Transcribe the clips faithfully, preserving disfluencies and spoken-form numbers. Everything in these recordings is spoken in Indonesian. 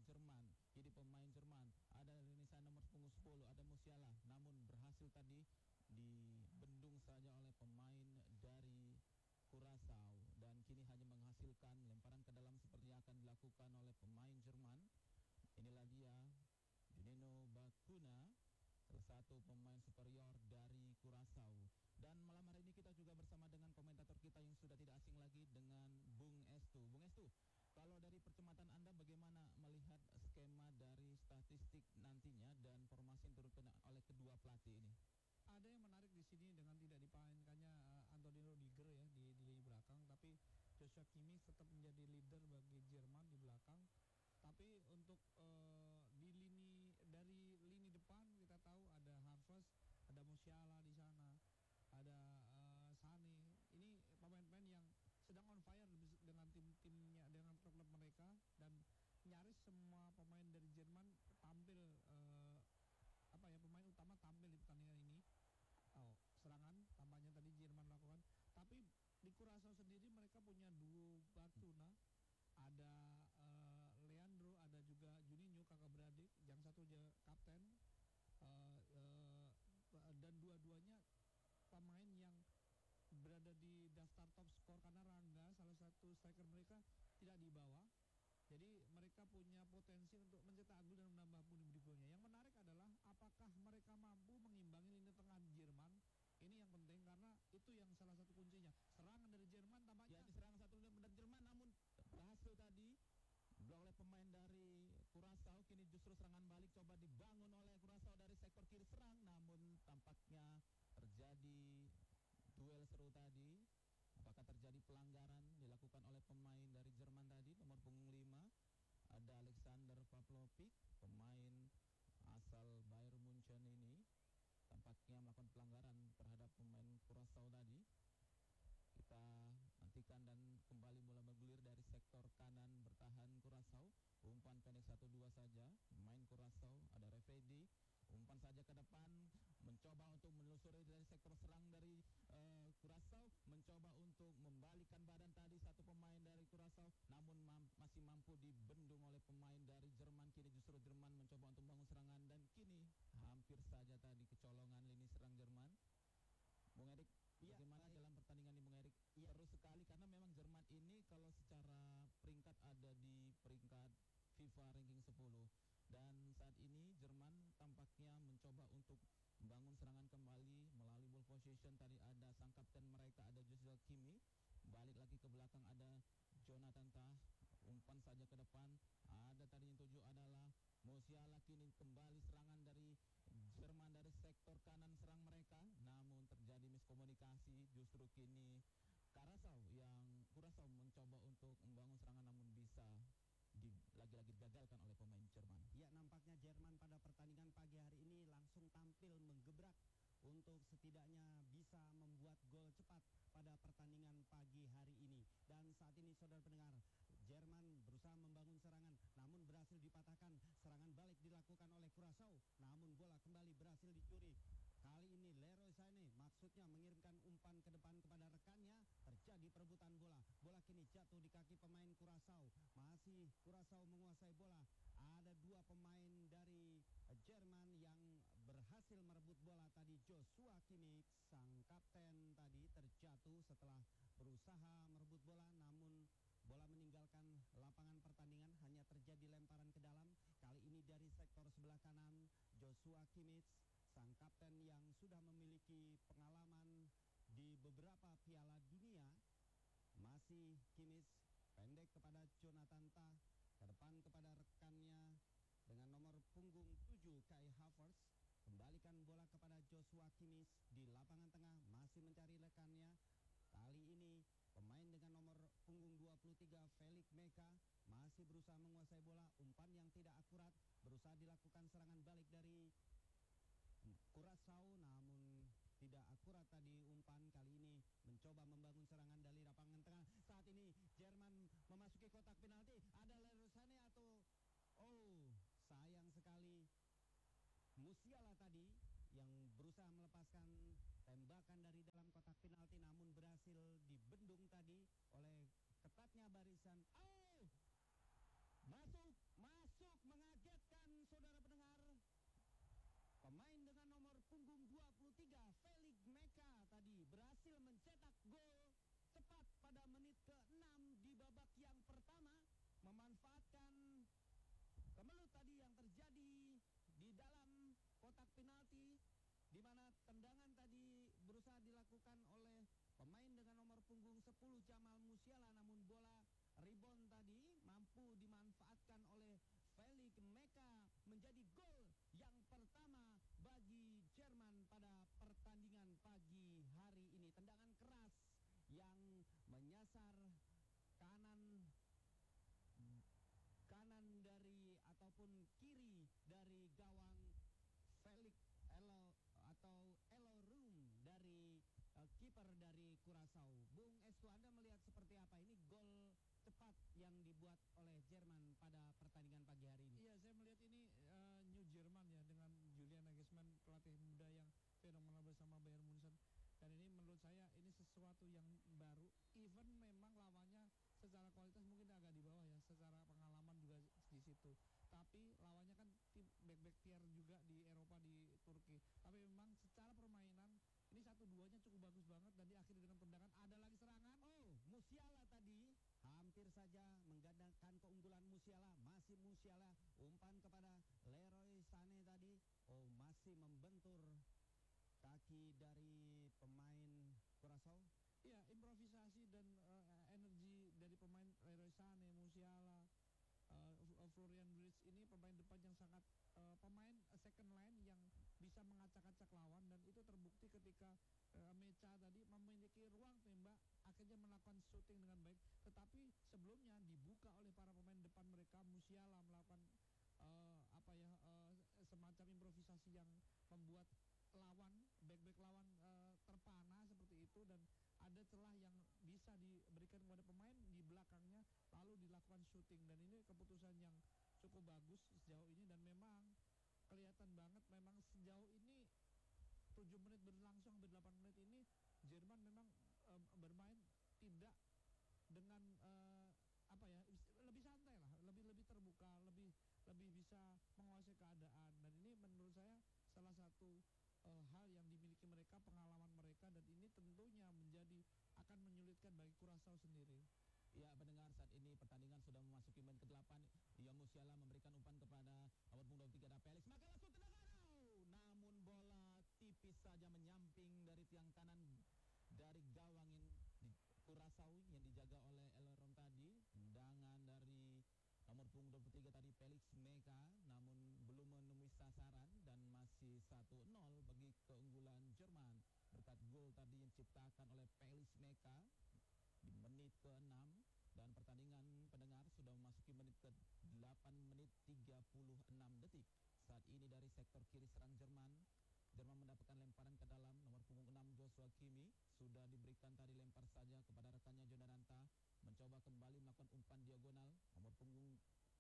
Jerman. Jadi pemain Jerman ada lini sana nomor punggung sepuluh, ada Musiala, namun berhasil tadi dibendung saja oleh pemain dari Curaçao, dan kini hanya menghasilkan lemparan ke dalam seperti yang akan dilakukan oleh pemain Jerman. Inilah dia Juninho Bacuna, salah satu pemain superior dari Curaçao. Dan malam hari ini kita juga bersama dengan komentator kita yang sudah tidak asing lagi, dengan Bung Estu. Bung Estu, kalau dari percepatan Anda bagaimana melihat skema dari statistik nantinya dan formasi yang diturunkan oleh kedua pelatih ini? Ada yang menarik di sini dengan tidak dipainkannya uh, Antonio Rudiger ya di, di lini belakang, tapi Joshua Kimmich tetap menjadi leader bagi Jerman di belakang. Tapi untuk uh, di lini dari lini depan kita tahu ada Havertz, ada Musiala di sana, ada uh, Sane. Ini pemain-pemain yang sedang on fire dengan tim-timnya, dengan klub-klub mereka, dan nyaris semua pemain dari Jerman tampil uh, apa ya pemain utama tampil di pertandingan ini. Oh, serangan tampaknya tadi Jerman lakukan, tapi di Curaçao sendiri mereka punya duo Bacuna, ada uh, Leandro, ada juga Juninho, kakak beradik, yang satu aja kapten, uh, uh, dan dua-duanya pemain yang berada di daftar top skor karena Rangga, salah satu striker mereka, tidak dibawa. Jadi mereka punya potensi untuk mencetak gol dan menambah pundi-pundi golnya. Yang menarik adalah apakah mereka mampu mengimbangi lini tengah Jerman. Ini yang penting karena itu yang salah satu kuncinya. Serangan dari Jerman tampaknya. Ya, serangan satu dari Jerman, namun berhasil tadi blok oleh pemain dari Curaçao. Kini justru serangan balik coba dibangun oleh Curaçao dari sektor kiri serang, namun tampaknya terjadi duel seru tadi. Apakah terjadi pelanggaran dilakukan oleh pemain dari Jerman tadi, nomor punggung lima, ada Alexander Pavlovic, pemain asal Bayern Munchen ini, tampaknya melakukan pelanggaran terhadap pemain Curaçao tadi. Kita nantikan, dan kembali mulai bergulir dari sektor kanan bertahan Curaçao. Umpan pendek satu dua saja, main Curaçao, ada Refredi. Umpan saja ke depan, mencoba untuk menelusuri dari sektor serang dari uh, Curaçao, mencoba untuk membalikan badan tadi satu pemain dari Curaçao, namun mam masih mampu dibendung oleh pemain dari Jerman. Kini justru Jerman mencoba untuk membangun serangan, dan kini hampir saja tadi kecolongan lini serang Jerman. Bung Erik, ya, bagaimana baik. Dalam pertandingan ini Bung Erik? Ya. Terus sekali karena memang Jerman ini kalau secara peringkat ada di peringkat FIFA ranking sepuluh. Dan saat ini Jerman tampaknya mencoba untuk membangun serangan kembali melalui ball possession. Tadi ada sang kapten mereka, ada Joshua Kimmich. Balik lagi ke belakang ada Jonathan Tah. Umpan saja ke depan. Ada tadi yang tujuh adalah Musiala. Kini kembali serangan dari Jerman dari sektor kanan serang mereka, namun terjadi miskomunikasi. Justru kini Curaçao yang Curaçao mencoba untuk membangun serangan, namun bisa Di, lagi-lagi digagalkan oleh pemain Jerman. Ya, nampaknya Jerman pada pertandingan pagi hari ini langsung tampil menggebrak untuk setidaknya bisa membuat gol cepat pada pertandingan pagi hari ini. Dan saat ini saudara pendengar, Jerman berusaha membangun serangan, namun berhasil dipatahkan. Serangan balik dilakukan oleh Curaçao, namun bola kembali berhasil dicuri. Kali ini Leroy Sané maksudnya mengirimkan umpan ke depan kepada rekannya. Terjadi perebutan bola. Bola kini jatuh di kaki pemain Curaçao. Masih Curaçao menguasai bola. Ada dua pemain dari Jerman yang berhasil merebut bola tadi. Joshua Kimmich, sang kapten tadi, terjatuh setelah berusaha merebut bola, namun bola meninggalkan lapangan pertandingan. Hanya terjadi lemparan ke dalam. Kali ini dari sektor sebelah kanan, Joshua Kimmich, sang kapten yang sudah memiliki pengalaman di beberapa Piala Dunia. Masih Kimmich, pendek kepada Jonathan Tah, ke depan kepada rekannya dengan nomor punggung tujuh Kai Havertz. Kembalikan bola kepada Joshua Kimmich di lapangan tengah, masih mencari rekannya. Kali ini pemain dengan nomor punggung dua puluh tiga Felix Meka masih berusaha menguasai bola. Umpan yang tidak akurat, berusaha dilakukan serangan balik dari Curaçao, namun tidak akurat tadi umpan. Kali ini mencoba membangun serangan dari lapangan tengah. Saat ini Jerman memasuki kotak penalti. Ada Leroy Sané atau oh, sayang sekali Musiala tadi yang berusaha melepaskan tembakan dari dalam kotak penalti, namun berhasil dibendung tadi oleh ketatnya barisan. Oh, masuk, masuk penalti di mana tendangan tadi berusaha dilakukan oleh pemain dengan nomor punggung sepuluh Jamal Musiala, namun bola rebound tadi mampu dimanfaatkan oleh Felix Meka menjadi gol yang pertama bagi Jerman pada pertandingan pagi hari ini. Tendangan keras yang menyasar kanan kanan dari ataupun kiri dari gawang Felix Elo atau Elo Room dari uh, kiper dari Curaçao. Bung Estu, Anda melihat seperti apa ini gol cepat yang dibuat oleh Jerman pada pertandingan pagi hari ini? Iya, saya melihat ini uh, New Jerman ya, dengan Julian Nagelsmann, pelatih muda yang fenomenal bersama Bayern Munchen. Dan ini menurut saya ini sesuatu yang baru. Even memang lawannya secara kualitas mungkin agak di bawah ya, secara pengalaman juga di situ. Tapi lawannya kan tim back-back tier juga di Eropa, di Turki. Tapi memang secara permainan ini satu duanya cukup bagus banget, dan diakhiri dengan tendangan. Ada lagi serangan. Oh, Musiala tadi hampir saja menggandakan keunggulan Musiala. Masih Musiala, umpan kepada Leroy Sané tadi. Oh, masih membentur kaki dari pemain Curaçao. Iya, improvisasi dan uh, energi dari pemain Leroy Sané, Musiala, uh, Florian Wirtz ini pemain depan yang sangat uh, pemain second line yang bisa mengacak-acak lawan, dan itu terbukti ketika uh, Mecha tadi memiliki ruang tembak, akhirnya melakukan shooting dengan baik. Tetapi sebelumnya dibuka oleh para pemain depan mereka. Musiala melakukan uh, apa ya uh, semacam improvisasi yang membuat lawan, back-back lawan uh, terpana seperti itu, dan ada celah yang bisa diberikan kepada pemain di belakangnya, lalu dilakukan shooting. Dan ini keputusan yang cukup bagus sejauh ini, dan memang kelihatan banget memang sejauh ini tujuh menit berlangsung hampir delapan menit ini Jerman memang um, bermain tidak dengan uh, apa ya, lebih santai lah, lebih lebih terbuka, lebih lebih bisa menguasai keadaan. Dan ini menurut saya salah satu Uh, hal yang dimiliki mereka, pengalaman mereka, dan ini tentunya menjadi akan menyulitkan bagi Curaçao sendiri. Ya, pendengar, saat ini pertandingan sudah memasuki menit ke-delapan. Ya, Musiala memberikan umpan kepada nomor punggung dua puluh tiga ada Felix, maka langsung tendangan. Oh, namun bola tipis saja menyamping dari tiang kanan dari gawang yang di Curaçao yang dijaga oleh Elron tadi. Tendangan dari nomor punggung dua puluh tiga tadi Felix Meka, namun belum menemui sasaran, dan masih satu nol bagi keunggulan Jerman berkat gol tadi yang diciptakan oleh Felix Meka di menit ke-enam. Dan pertandingan, pendengar, sudah memasuki menit ke-delapan menit tiga puluh enam detik. Saat ini dari sektor kiri serang Jerman Jerman mendapatkan lemparan ke dalam. Nomor punggung enam Joshua Kimmich sudah diberikan tadi lempar saja kepada rekannya Jonaranta, mencoba kembali melakukan umpan diagonal. Nomor punggung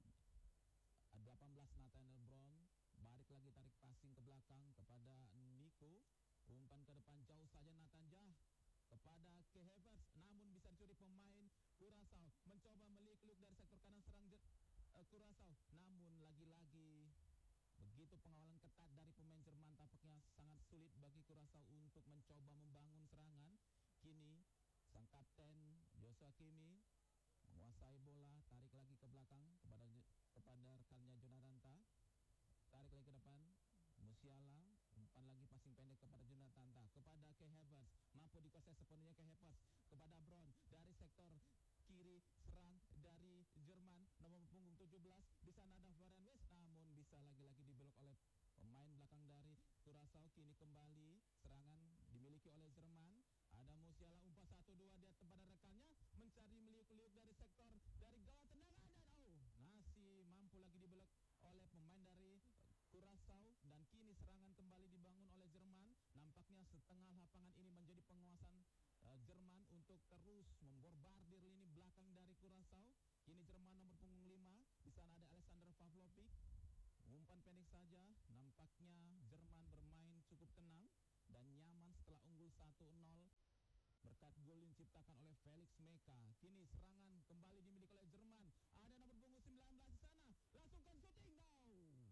delapan belas Nathaniel Brown balik lagi, tarik passing ke belakang kepada Nico, umpan ke depan jauh saja Nathan Jah kepada Kai Havertz, namun bisa dicuri pemain Curaçao. Mencoba meliuk-liuk dari sektor kanan serang uh, Curaçao, namun lagi-lagi begitu pengawalan ketat dari pemain Jerman, tampaknya sangat sulit bagi Curaçao untuk mencoba membangun serangan. Kini sang kapten Joshua Kimmich menguasai bola, tarik lagi ke belakang kepada kepada rekannya Jonaranta, tarik lagi ke depan Musiala, umpan lagi passing pendek kepada Jonaranta, kepada Kai Havertz, mampu dikuasai sepenuhnya Kai Havertz kepada Brown dari sektor kiri serang dari Jerman, nomor punggung tujuh belas. Di sana ada Florian Wirtz, namun bisa lagi-lagi dibelok oleh pemain belakang dari Curaçao. Kini kembali serangan dimiliki oleh Jerman. Ada Musiala, umpan satu dua dia kepada rekannya, mencari meliuk-liuk dari sektor dari gawang, tendangan, dan oh, masih mampu lagi dibelok oleh pemain dari Curaçao. Dan kini serangan kembali dibangun oleh Jerman. Nampaknya setengah lapangan ini menjadi penguasaan uh, Jerman untuk terus memborbardir lini belakang dari Curaçao. Kini Jerman nomor punggung lima, di sana ada Alexander Pavlovic, umpan pendek saja. Nampaknya Jerman bermain cukup tenang dan nyaman setelah unggul satu nol berkat gol yang diciptakan oleh Felix Meka. Kini serangan kembali dimiliki oleh Jerman. Ada nomor punggung sembilan belas di sana, langsung kan shooting. No.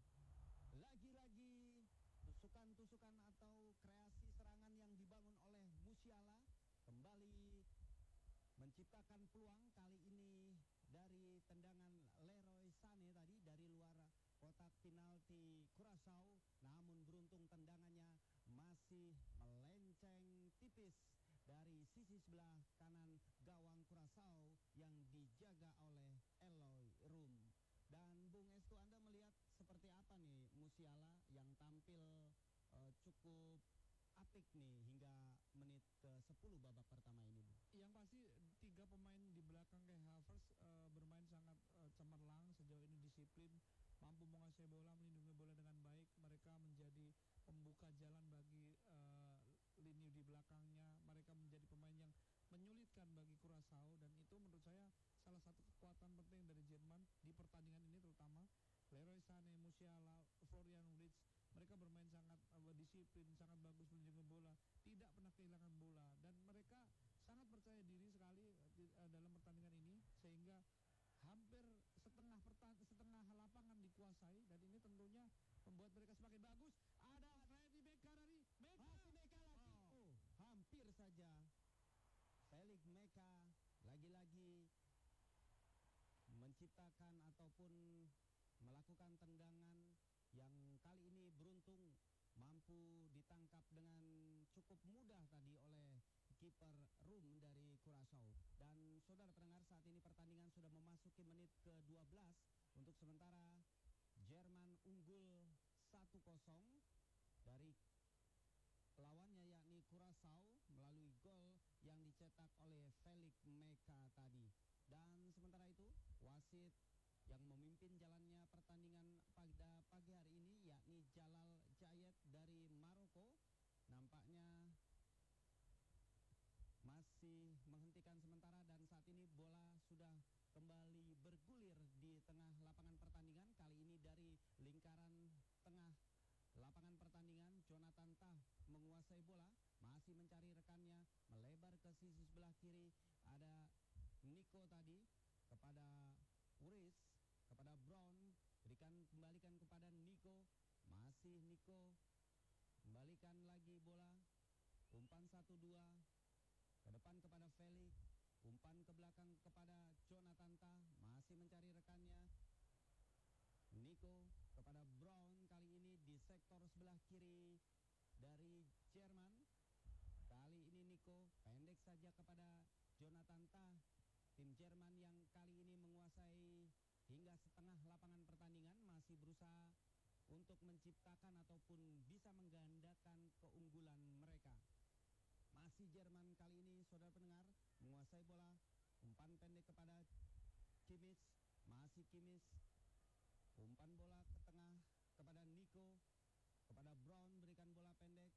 Lagi-lagi tusukan-tusukan atau kreasi serangan yang dibangun oleh Musiala kembali menciptakan peluang, kali ini dari tendangan Leroy Sané tadi dari luar kotak penalti Curaçao, namun beruntung tendangannya masih melenceng tipis dari sisi sebelah kanan gawang Curaçao yang dijaga oleh Eloy Room. Dan Bung Estu, Anda melihat seperti apa nih Musiala yang tampil uh, cukup apik nih hingga menit ke sepuluh babak pertama ini, Bu? Yang pasti tiga pemain di belakang kayak Havertz uh, bermain sangat uh, cemerlang, sejauh ini disiplin, mampu menguasai bola, melindungi bola dengan baik. Mereka menjadi pembuka jalan bagi uh, lini di belakangnya. Mereka menjadi pemain yang menyulitkan bagi Curaçao, dan itu menurut saya salah satu kekuatan penting dari Jerman di pertandingan ini, terutama Leroy Sané, Musiala, Florian Wirtz. Mereka bermain sangat uh, disiplin, sangat bagus melindungi bola, tidak pernah kehilangan bola, dan mereka sangat percaya diri sekali uh, di, uh, dalam pertandingan ini, sehingga hampir setengah pertan setengah lapangan dikuasai, dan ini tentunya membuat mereka semakin bagus. Ada Freddy Meka dari Meka, Masih Meka lagi. Oh, oh hampir saja Felix Meka lagi-lagi menciptakan ataupun melakukan tendangan yang kali ini beruntung mampu ditangkap dengan cukup mudah tadi oleh kiper Room dari Curaçao. Dan saudara pendengar, saat ini pertandingan sudah memasuki menit ke dua belas. Untuk sementara Jerman unggul satu kosong dari lawannya, yakni Curaçao, melalui gol yang dicetak oleh Felix Meka tadi. Dan sementara itu wasit yang memimpin jalannya pertandingan pada pagi hari ini, yakni Jalal Jayed dari Maroko, nampaknya masih menghentikan sementara, dan saat ini bola sudah kembali bergulir di tengah lapangan pertandingan. Kali ini dari lingkaran tengah lapangan pertandingan, Jonathan Tah menguasai bola, masih mencari rekannya, melebar ke sisi sebelah kiri. Ada Nico tadi kepada Uris, kepada Brown, berikan kembalikan kepada Nico, masih Nico, kembalikan lagi bola, umpan satu dua, ke depan kepada Felix, umpan ke belakang kepada Jonathan Tah, masih mencari rekannya, Nico kepada Brown, kali ini di sektor sebelah kiri dari Jerman. Kali ini Nico pendek saja kepada Jonathan Tah. Tim Jerman yang kali ini menguasai hingga setengah lapangan pertandingan masih berusaha untuk menciptakan ataupun bisa menggandakan keunggulan mereka. Masih Jerman kali ini, saudara pendengar, menguasai bola, umpan pendek kepada Kimmich, masih Kimmich, umpan bola ke tengah kepada Nico, kepada Brown, berikan bola pendek,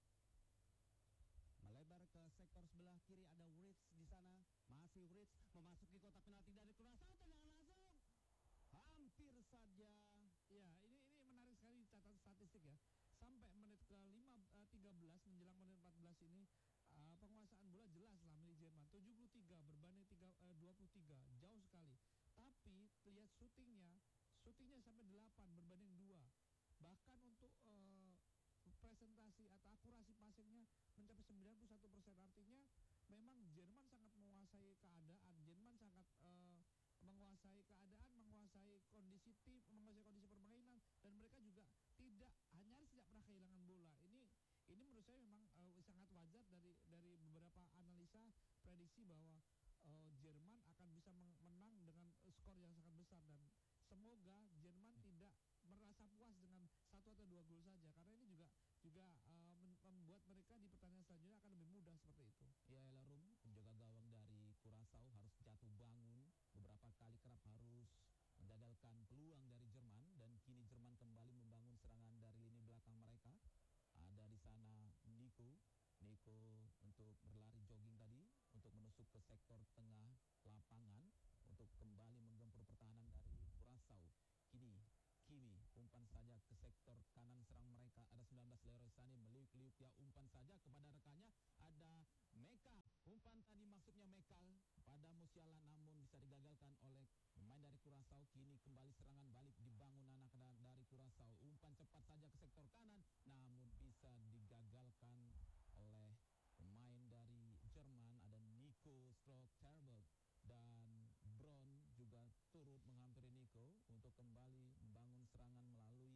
melebar ke sektor sebelah kiri. Ada Wirtz di sana, masih Wirtz memasuki kotak penalti dari Curaçao, tendangan langsung, hampir saja. Ya, ini ini menarik sekali catatan statistik ya. Sampai menit ke lima, uh, tiga belas menjelang menit empat belas ini, uh, penguasaan bola jelas lah milik Jerman, tujuh puluh tiga berbanding tiga, uh, dua puluh tiga, jauh sekali. Tapi lihat syutingnya, syutingnya sampai delapan berbanding dua. Bahkan untuk uh, presentasi atau akurasi passingnya mencapai sembilan puluh satu persen. Artinya memang Jerman sangat menguasai keadaan, Jerman sangat uh, menguasai keadaan, menguasai kondisi tim, menguasai kondisi permainan, dan mereka juga tidak hanya tidak pernah kehilangan bola. Ini ini menurut saya memang uh, sangat wajar dari dari beberapa analisa prediksi bahwa uh, Jerman akan bisa menang dengan uh, skor yang sangat besar, dan semoga Jerman hmm. tidak merasa puas dengan satu atau dua gol saja, karena ini juga juga uh, membuat mereka di pertandingan selanjutnya akan lebih mudah seperti itu. Ya, Elarum, penjaga gawang dari Curaçao harus jatuh bangun, beberapa kali kerap harus menggagalkan peluang dari Jerman, dan kini Jerman kembali membangun serangan dari lini belakang mereka. Ada di sana Nico, Nico untuk berlari jogging tadi untuk menusuk ke sektor tengah lapangan untuk kembali menggempur pertahanan dari Curaçao. Kini Kimi umpan saja ke sektor kanan serang mereka. Ada sembilan belas Leroy Sané meliuk-liuk ya, umpan saja kepada rekannya. Ada Meka, umpan tadi maksudnya Meka pada Musiala, namun bisa digagalkan oleh pemain dari Curaçao. Kini kembali serangan balik dibangun anak dari Curaçao. Umpan cepat saja ke sektor kanan, namun bisa digagalkan oleh pemain dari Jerman. Ada Nico Strock-Terberg dan Brown juga turut menghampiri Nico untuk kembali membangun serangan melalui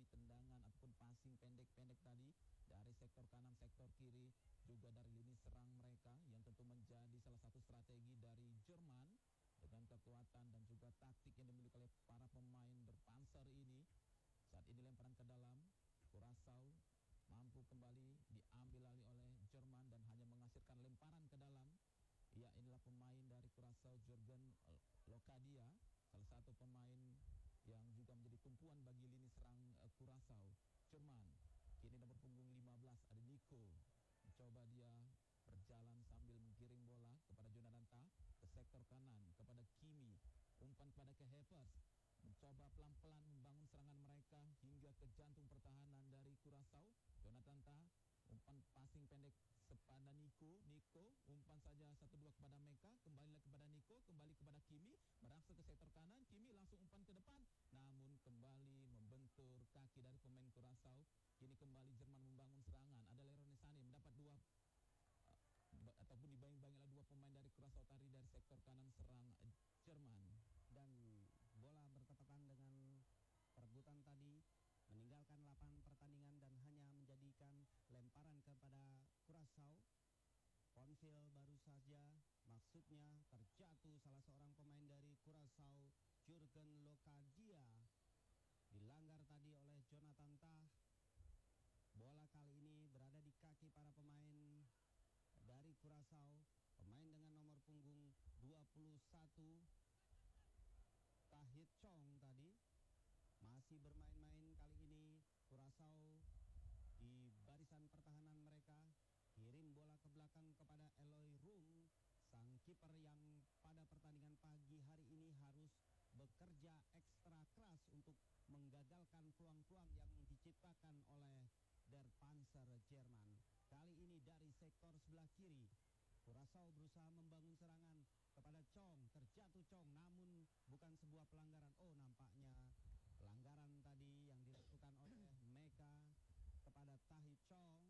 passing pendek-pendek tadi dari sektor kanan, sektor kiri, juga dari lini serang mereka yang tentu menjadi salah satu strategi dari Jerman dengan kekuatan dan juga taktik yang dimiliki oleh para pemain berpanser ini. Saat ini lemparan ke dalam, Curaçao mampu kembali diambil alih oleh Jerman dan hanya menghasilkan lemparan ke dalam. Ya, inilah pemain dari Curaçao, Jurgen Locadia, salah satu pemain yang juga menjadi tumpuan bagi lini serang uh, Curaçao. Jerman, kini nomor punggung lima belas ada Nico. Mencoba dia berjalan sambil menggiring bola kepada Jonathan Tah ke sektor kanan, kepada Kimi, umpan kepada ke Hevers. Mencoba pelan-pelan membangun serangan mereka hingga ke jantung pertahanan dari Curaçao. Jonathan Tah, umpan passing pendek kepada Nico. Nico, umpan saja satu dua kepada Meka, kembali lagi kepada Nico, kembali kepada Kimi, berangsur ke sektor kanan. Kimi langsung umpan ke depan, namun kembali membentur kaki dari pemain Curaçao. Kini kembali Jerman membangun serangan. Ada Leroy Sané mendapat dua uh, ataupun dibayang-bayangilah dua pemain dari Curaçao tadi dari sektor kanan serang uh, Jerman. Dan bola bertepatan dengan perebutan tadi, meninggalkan lapangan pertandingan dan hanya menjadikan lemparan kepada Curaçao. Ponfield baru saja, maksudnya terjatuh salah seorang pemain dari Curaçao, Jurgen Locadia. Dilanggar tadi oleh Jonathan Tah. Bola kali ini berada di kaki para pemain dari Curaçao. Pemain dengan nomor punggung dua puluh satu, Tahith Chong tadi masih bermain-main kali ini. Curaçao di barisan pertahanan mereka kirim bola ke belakang kepada Eloy Room, sang kiper yang pada pertandingan pagi hari ini harus bekerja ekstra keras untuk menggagalkan peluang-peluang yang diciptakan oleh Der Panzer Jerman. Kali ini dari sektor sebelah kiri, Curaçao berusaha membangun serangan kepada Chong. Terjatuh Chong, namun bukan sebuah pelanggaran. Oh, nampaknya pelanggaran tadi yang dilakukan oleh Meka kepada Tahith Chong.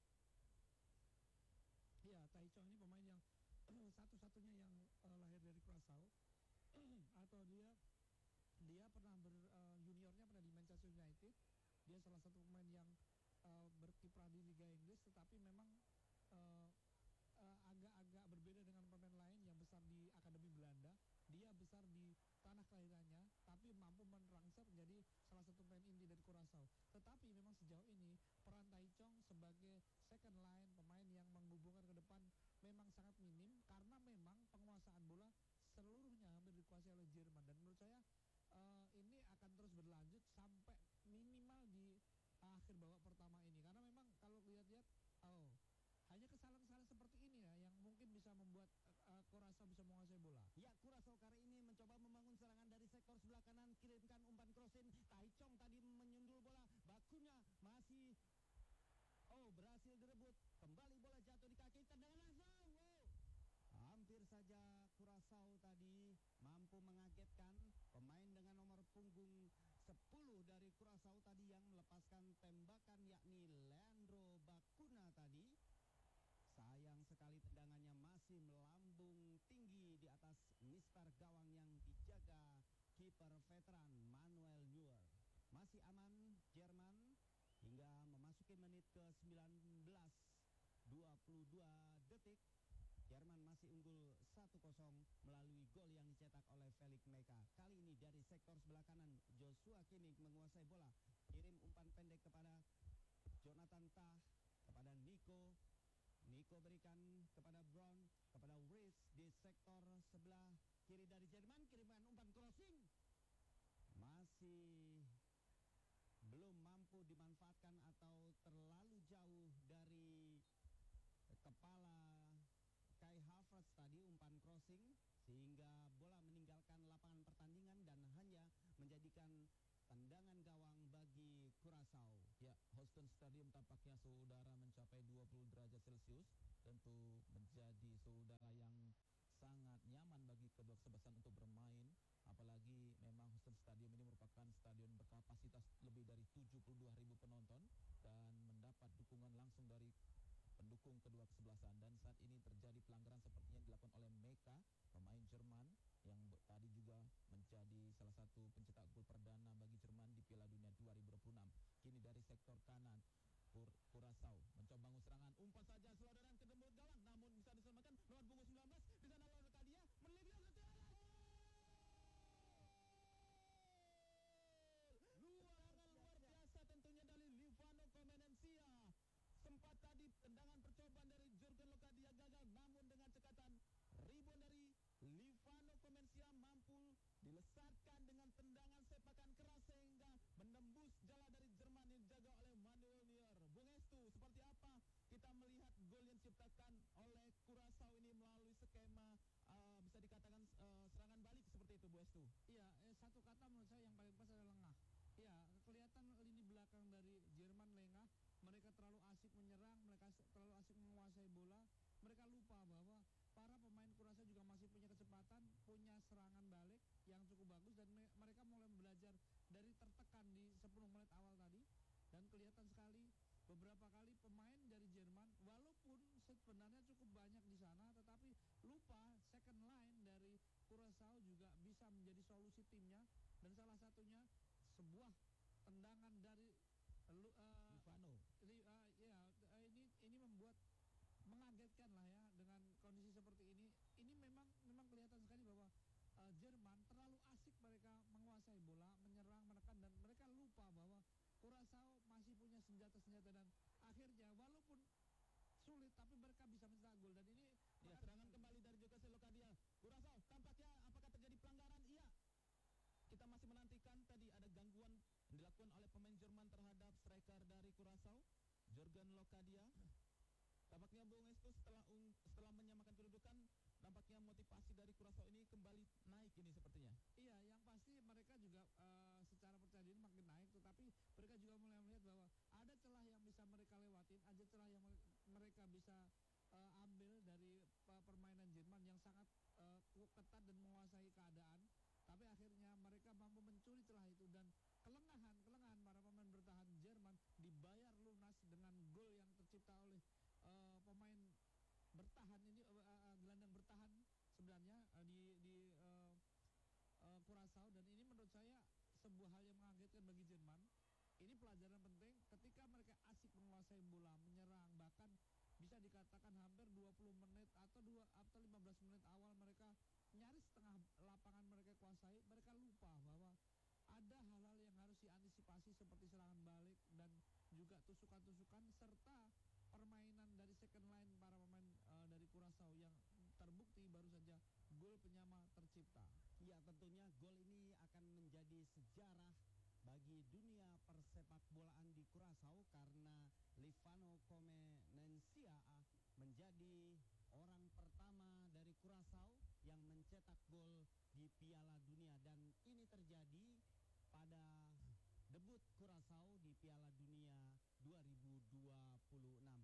Ya, Tahith Chong ini pemain yang satu-satunya yang uh, lahir dari Curaçao atau dia dia pernah ber uh, juniornya pernah di Manchester United. Dia salah satu pemain yang uh, berkiprah di Liga Inggris, tetapi memang uh, uh, agak-agak berbeda dengan pemain lain yang besar di Akademi Belanda. Dia besar di tanah kelahirannya, tapi mampu merangsek menjadi salah satu pemain inti dari Curaçao. Tetapi memang sejauh ini peran Tahith Chong sebagai second line, pemain yang menghubungkan ke depan, memang sangat minim karena memang penguasaan bola seluruhnya hampir dikuasai oleh Jerman. Dan menurut saya uh, ini akan terus berlanjut sampai minimal di uh, akhir babak pertama ini, karena memang kalau lihat-lihat, oh, hanya kesalahan-kesalahan seperti ini ya yang mungkin bisa membuat uh, Curaçao bisa menguasai bola. Ya, Curaçao kali ini mencoba membangun serangan dari sektor sebelah kanan, kirimkan umpan crossing. Tahith Chong tadi menyundul bola, bakunya masih, oh, berhasil direbut. Kembali bola jatuh di kaki, tendangan langsung. Wow. Hampir saja Curaçao tadi mampu mengagetkan pemain dengan nomor punggung sepuluh dari Curaçao tadi yang melepaskan tembakan, yakni Leandro Bacuna tadi. Sayang sekali tendangannya masih melambung tinggi di atas mistar gawang yang dijaga kiper veteran Manuel Neuer. Masih aman Jerman hingga memasuki menit ke sembilan belas, dua puluh dua detik. Jerman masih unggul satu kosong melalui gol yang dicetak oleh Felix Meka. Kali ini dari sektor sebelah kanan, Joshua Kimmich menguasai bola. Kirim umpan pendek kepada Jonathan Tah, kepada Nico. Nico berikan kepada Brown, kepada Rees di sektor sebelah kiri dari Jerman. Kirimkan umpan crossing, masih belum mampu dimanfaatkan atau terlalu jauh dari kepala Kai Havertz tadi umpan crossing, sehingga bola meninggalkan lapangan pertandingan dan hanya menjadikan tendangan gawang bagi Curaçao. Ya, Houston Stadium tampaknya suhu udara mencapai dua puluh derajat Celcius. Tentu menjadi suhu udara yang sangat nyaman bagi kedua kesebelasan untuk bermain. Apalagi memang Houston Stadium ini merupakan stadion berkapasitas lebih dari tujuh puluh dua ribu penonton dan mendapat dukungan langsung dari pendukung kedua kesebelasan. Dan saat ini terjadi pelanggaran seperti yang dilakukan oleh Meka, pemain Jerman yang tadi juga menjadi salah satu pencetak gol perdana bagi Jerman di Piala Dunia dua ribu dua puluh enam. Kini dari sektor kanan sepuluh menit awal tadi, dan kelihatan sekali beberapa kali pemain dari Jerman walaupun sebenarnya cukup banyak di sana, tetapi lupa second line dari Curaçao juga bisa menjadi solusi timnya, dan salah satunya sebuah tendangan dari lu, uh, Lufano. li, uh, ya uh, ini ini membuat mengagetkan lah ya dengan kondisi seperti ini. Ini memang memang kelihatan sekali bahwa uh, Jerman terlalu asik mereka menguasai bola, menyerang, menekan, dan mereka lupa bahwa Curaçao masih punya senjata-senjata, dan akhirnya walaupun sulit tapi mereka bisa mencetak gol. Dan ini Ya, serangan kembali dari Jokase Lokadia. Curaçao tampaknya apakah terjadi pelanggaran? Iya. Kita masih menantikan, tadi ada gangguan yang dilakukan oleh pemain Jerman terhadap striker dari Curaçao, Jorgen Lokadia. Tampaknya Bung Estu setelah um, setelah menyamakan kedudukan, tampaknya motivasi dari Curaçao ini kembali naik ini sepertinya. Iya, yang pasti mereka juga uh, secara percaya diri makin naik, tetapi mereka juga mulai melihat bahwa ada celah yang bisa mereka lewatin, ada celah yang mereka bisa uh, ambil dari uh, permainan Jerman yang sangat uh, ketat dan menguasai keadaan. Tapi akhirnya mereka mampu mencuri celah itu, dan kelengahan kelengahan para pemain bertahan Jerman dibayar lunas dengan gol yang tercipta oleh uh, pemain bertahan ini, uh, uh, gelandang bertahan sebenarnya uh, di di uh, uh, Curaçao. Dan ini menurut saya sebuah hal yang mengagetkan bagi Jerman. Ini pelajaran penting ketika mereka asik menguasai bola, menyerang, bahkan bisa dikatakan hampir dua puluh menit atau dua atau lima belas menit awal mereka nyaris setengah lapangan mereka kuasai. Mereka lupa bahwa ada hal-hal yang harus diantisipasi seperti serangan balik dan juga tusukan-tusukan, serta permainan dari second line para pemain uh, dari Curaçao yang terbukti baru saja gol penyama tercipta. Ya, tentunya gol ini akan menjadi sejarah bagi dunia persepak bolaan di Curaçao, karena Lifano Comenencia menjadi orang pertama dari Curaçao yang mencetak gol di Piala Dunia, dan ini terjadi pada debut Curaçao di Piala Dunia dua ribu dua puluh enam.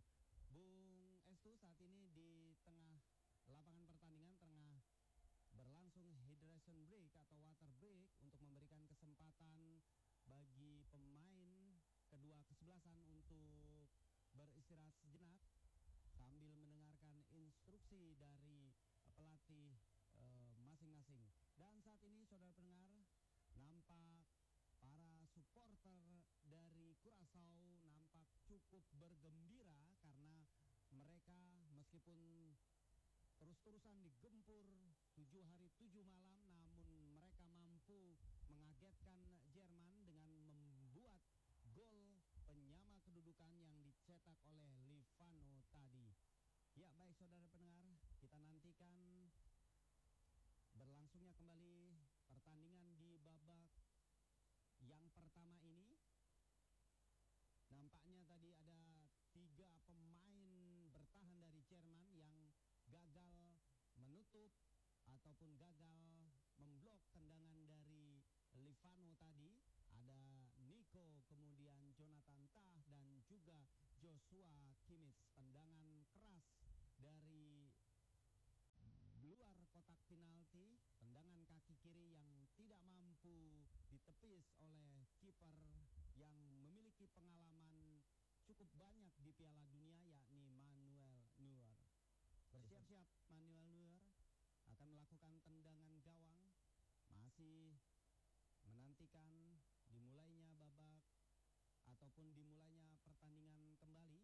Bung Estu, saat ini di tengah lapangan pertandingan tengah berlangsung hydration break atau water break untuk memberikan kesempatan bagi pemain kedua kesebelasan untuk beristirahat sejenak sambil mendengarkan instruksi dari pelatih uh, masing-masing. Dan saat ini saudara pendengar, nampak para supporter dari Curaçao nampak cukup bergembira karena mereka meskipun terus-terusan digempur tujuh hari tujuh malam, namun mereka mampu mengagetkan Jerman dengan membuat gol penyama kedudukan yang dicetak oleh Lifano tadi. Ya, baik saudara pendengar, kita nantikan berlangsungnya kembali pertandingan di babak yang pertama ini. Nampaknya tadi ada tiga pemain bertahan dari Jerman yang gagal menutup ataupun gagal memblok tendangan dari Lifano tadi. Ada Nico, kemudian Jonathan Tah, dan juga Joshua Kimmich. Tendangan keras dari luar kotak penalti, tendangan kaki kiri yang tidak mampu ditepis oleh kiper yang memiliki pengalaman cukup banyak di Piala Dunia, yakni Manuel Neuer. Bersiap-siap Manuel Neuer akan melakukan tendangan gawang, masih menantikan dimulainya babak ataupun dimulainya pertandingan kembali.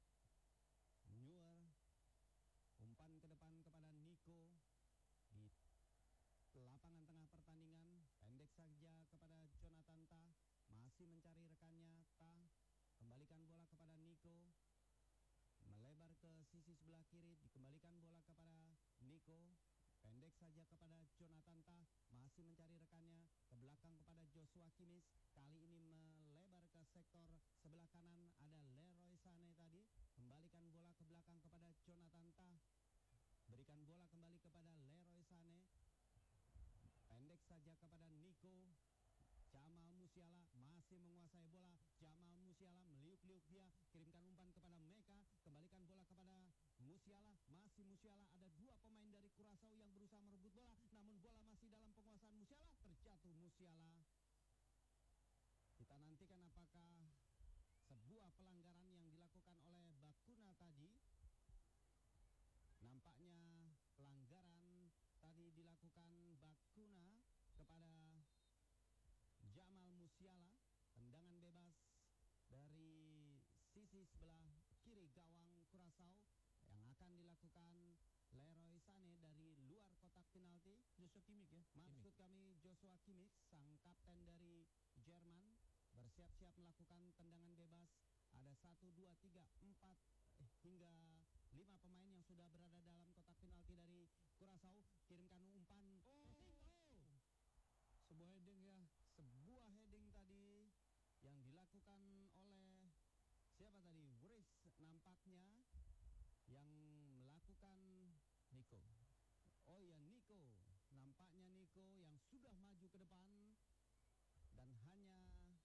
Neuer umpan ke depan kepada Nico di lapangan tengah pertandingan, pendek saja kepada Jonathan Tah, masih mencari rekannya. Tah kembalikan bola kepada Nico, melebar ke sisi sebelah kiri, dikembalikan bola kepada Nico, pendek saja kepada Jonathan Tah, masih mencari rekannya, ke belakang kepada Joshua Kimmich, kali ini melebar ke sektor sebelah kanan, ada Leroy Sané tadi, kembalikan bola ke belakang kepada Jonathan Tah, berikan bola kembali kepada Leroy Sané, pendek saja kepada Nico. Jamal Musiala masih menguasai bola. Jamal Musiala meliuk-liuk dia, kirimkan umpan kepada Meka, kembalikan bola kepada Musiala. Masih Musiala, ada dua pemain dari Curaçao yang berusaha merebut bola, namun bola masih dalam penguasaan Musiala. Terjatuh Musiala. Kita nantikan pelanggaran yang dilakukan oleh Bakuna tadi. Nampaknya pelanggaran tadi dilakukan Bakuna kepada Jamal Musiala. Tendangan bebas dari sisi sebelah kiri gawang Curaçao yang akan dilakukan Leroy Sané dari luar kotak penalti. Joshua Kimmich ya. Maksud kami Joshua Kimmich, sang kapten dari Jerman, bersiap-siap melakukan tendangan bebas. Ada satu, dua, tiga, empat eh, hingga lima pemain yang sudah berada dalam kotak penalti dari Curaçao. Kirimkan umpan. Oh, oh. Sebuah heading ya. Sebuah heading tadi yang dilakukan oleh siapa tadi? Wris nampaknya yang melakukan Nico. Oh iya, Nico. Nampaknya Nico yang sudah maju ke depan dan hanya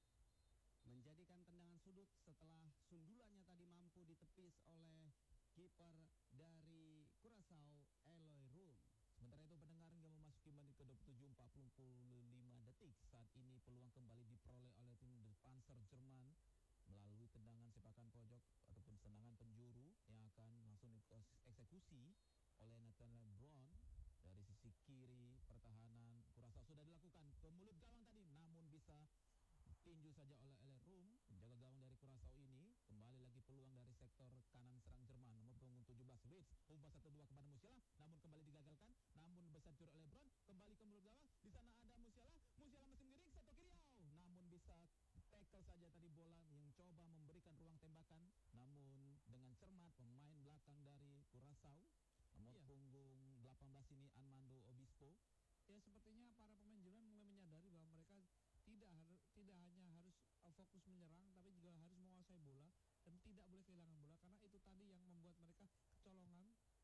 menjadikan tendangan sudut setelah sundulannya tadi mampu ditepis oleh kiper dari Curaçao, Eloy Room. Sementara itu pendengar hingga memasuki menit ke dua puluh tujuh empat puluh lima detik. Saat ini peluang kembali diperoleh oleh tim The Panzer Jerman melalui tendangan sepakan pojok ataupun tendangan penjuru yang akan langsung dieksekusi oleh Nathaniel Brown dari sisi kiri pertahanan Curaçao. Sudah dilakukan ke mulut gawang tadi, namun bisa tinju saja oleh Eloy Room, penjaga gawang dari Curaçao ini. Kembali lagi peluang dari sektor kanan serang Jerman, nomor punggung tujuh belas Wits, umpan satu dua kepada Musiala, namun kembali digagalkan, namun bisa dicuri oleh Brown, kembali ke mulut gawang. Di sana ada Musiala, Musiala masih mengiring sektor kiri, oh, namun bisa tackle saja tadi bola yang coba memberikan ruang tembakan, namun dengan cermat pemain belakang dari Curaçao, nomor Iya. punggung delapan belas ini Armando Obispo. Ya, sepertinya para pemain Jerman mulai menyadari bahwa mereka tidak harus tidak hanya harus uh, fokus menyerang, tapi juga harus menguasai bola dan tidak boleh kehilangan bola, karena itu tadi yang membuat mereka kecolongan.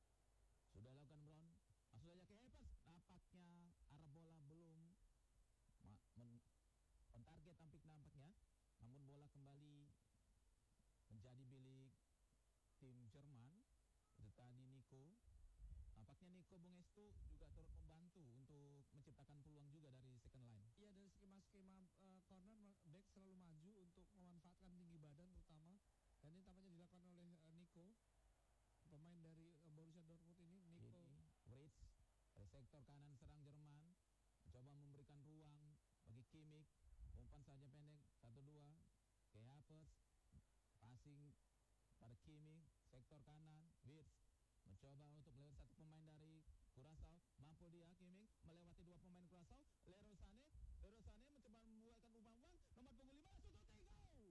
Sudah lakukan Brown, langsung saja ke Evans. Nampaknya arah bola belum ma- men- on target tampik nampaknya, namun bola kembali menjadi milik tim Jerman. Itu tadi Nico. Nampaknya Nico Bungestu juga turut membantu untuk menciptakan peluang juga dari second line. Iya, dari skema-skema uh, corner back selalu maju untuk memanfaatkan tinggi badan terutama, dan ini tampaknya dilakukan oleh uh, Nico, pemain dari uh, Borussia Dortmund ini. Nico Ini Writz dari sektor kanan serang Jerman mencoba memberikan ruang bagi Kimmich, umpan saja pendek satu dua ke Havertz, passing pada Kimmich, sektor kanan Wits mencoba untuk melewati satu pemain dari Curaçao, mampu dia Kimmich melewati dua pemain Curaçao. Leroy Sané, Leroy Sané mencoba membuatkan umpan-umpan, nomor punggung lima sudut tiga.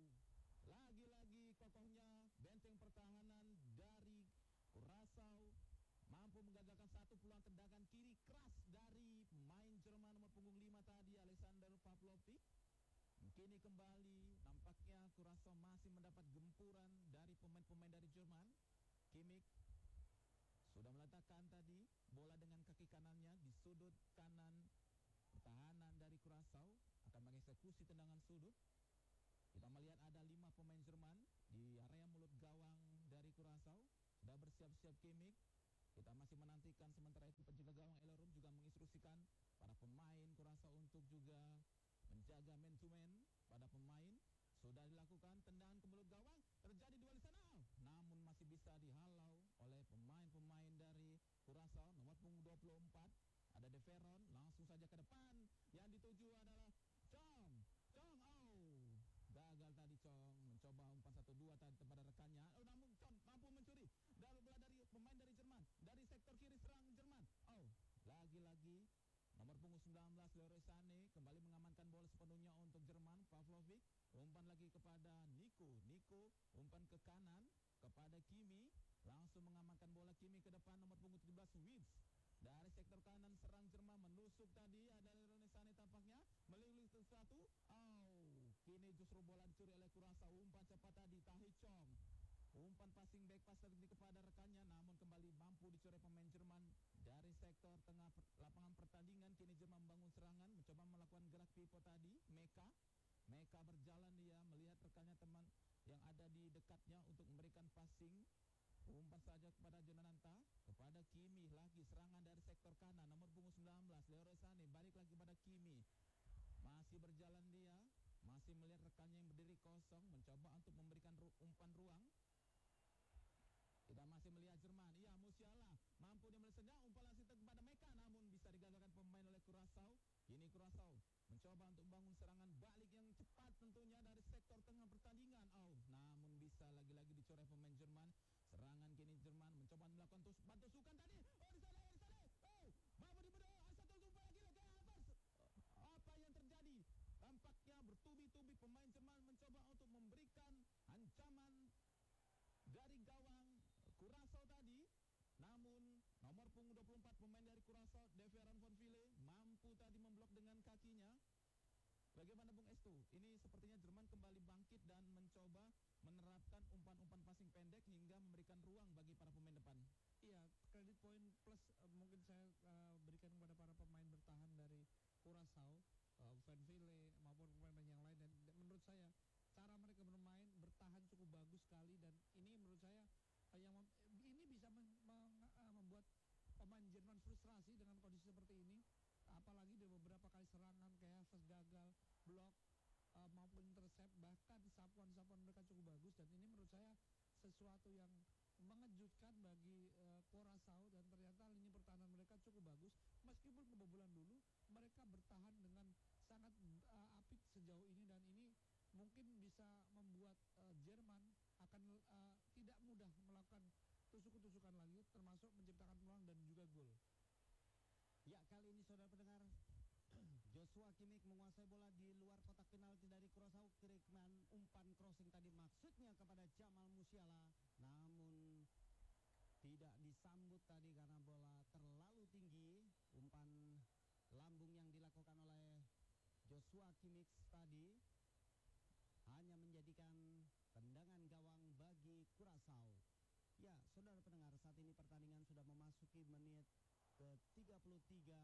Lagi-lagi kokohnya benteng pertahanan dari Curaçao mampu menggagalkan satu peluang tendangan kiri keras dari pemain Jerman nomor punggung lima tadi Alexander Pavlovic. Kini kembali nampaknya Curaçao masih mendapat gempuran dari pemain-pemain dari Jerman. Kimmich sudah meletakkan tadi bola dengan kaki kanannya di sudut kanan pertahanan dari Curaçao, akan mengeksekusi tendangan sudut. Kita melihat ada lima pemain Jerman di area mulut gawang dari Curaçao. Sudah bersiap-siap Kimmich. Kita masih menantikan, sementara itu penjaga gawang Eloy Room juga menginstruksikan para pemain Curaçao untuk juga menjaga man to man pada pemain. Sudah dilakukan tendangan ke mulut gawang, terjadi duel di sana, namun masih bisa dihalau oleh pemain-pemain dari Curaçao. Nomor punggung dua puluh empat ada De Veron, langsung saja ke depan. Yang dituju adalah Chong. Chong, oh, gagal tadi Chong mencoba umpan satu dua tadi kepada rekannya. Oh, namun Chong mampu mencuri dari bola dari pemain dari Jerman, dari sektor kiri serang Jerman. Oh, lagi-lagi nomor punggung sembilan belas Leroy Sané kembali mengamankan bola sepenuhnya untuk Jerman. Pavlovic umpan lagi kepada Nico. Nico umpan ke kanan kepada Kimi, langsung mengamankan bola Kimi ke depan. Nomor punggung tujuh belas Wits dari sektor kanan serang Jerman menusuk tadi, ada Leroy Sané tampaknya melilih satu. Oh, kini justru bola dicuri oleh Curaçao. Umpan cepat tadi Tahi Chong, umpan passing back pass tadi kepada rekannya, namun kembali mampu dicuri pemain Jerman dari sektor tengah per, lapangan pertandingan. Kini Jerman membangun serangan, mencoba melakukan gerak pivot tadi. Meka Meka berjalan, dia melihat rekannya teman yang ada di dekatnya untuk memberikan passing. Umpan saja kepada Jonananta, kepada Kimi, lagi serangan dari sektor kanan nomor punggung sembilan belas Leroy Sané, balik lagi kepada Kimi. Masih berjalan dia, masih masih melihat rekannya yang berdiri kosong, mencoba untuk memberikan ru umpan ruang. Kita masih melihat Jerman. Iya, Musiala mampu dia melihat sedang umpan langsung kepada Meka, namun bisa digagalkan pemain oleh Curaçao. Ini Curaçao mencoba untuk bangun serangan balik yang cepat tentunya dari sektor tengah pertandingan. Oh, namun bisa lagi-lagi dicoret pemain Jerman. Serangan kini Jerman mencoba melakukan tus bantu sukan tadi. Oh, di sana, di sana. Oh, mampu dibedo. Satu jumpa lagi loh kayak Havertz. Apa yang terjadi? Tampaknya bertubi-tubi pemain Jerman mencoba untuk memberikan ancaman dari gawang Curaçao tadi. Namun nomor punggung dua puluh empat pemain dari Curaçao, Deveron von Ville, mampu tadi memblok dengan kakinya. Bagaimana Bung Estu? Ini sepertinya Jerman kembali bangkit dan mencoba menerapkan umpan-umpan passing pendek hingga memberikan ruang bagi para pemain depan. Iya, kredit poin plus uh, mungkin saya uh, berikan kepada para pemain bertahan dari Curaçao, uh, Van Ville maupun pemain yang lain, dan, dan menurut saya cara mereka bermain bertahan cukup bagus sekali, dan ini menurut saya uh, yang mem ini bisa men meng uh, membuat pemain Jerman frustrasi dengan kondisi seperti ini, apalagi di beberapa kali serangan kayak Havertz gagal blok uh, maupun intercept, bahkan sapuan-sapuan mereka cukup bagus, dan ini menurut saya sesuatu yang mengejutkan bagi uh, Curaçao, dan ternyata lini pertahanan mereka cukup bagus meskipun kebobolan dulu. Mereka bertahan dengan sangat uh, apik sejauh ini, dan ini mungkin bisa membuat uh, Jerman akan uh, tidak mudah melakukan tusuk-tusukan lagi, termasuk menciptakan peluang dan juga gol. Ya, kali ini saudara pendengar, Joshua Kimmich menguasai bola di luar kotak penalti dari Curaçao. Kiriman umpan crossing tadi maksudnya kepada Jamal Musiala, namun tidak disambut tadi karena bola terlalu tinggi. Umpan lambung yang dilakukan oleh Joshua Kimmich tadi hanya menjadikan tendangan gawang bagi Curaçao. Ya, saudara pendengar, saat ini pertandingan sudah memasuki menit ke tiga puluh tiga,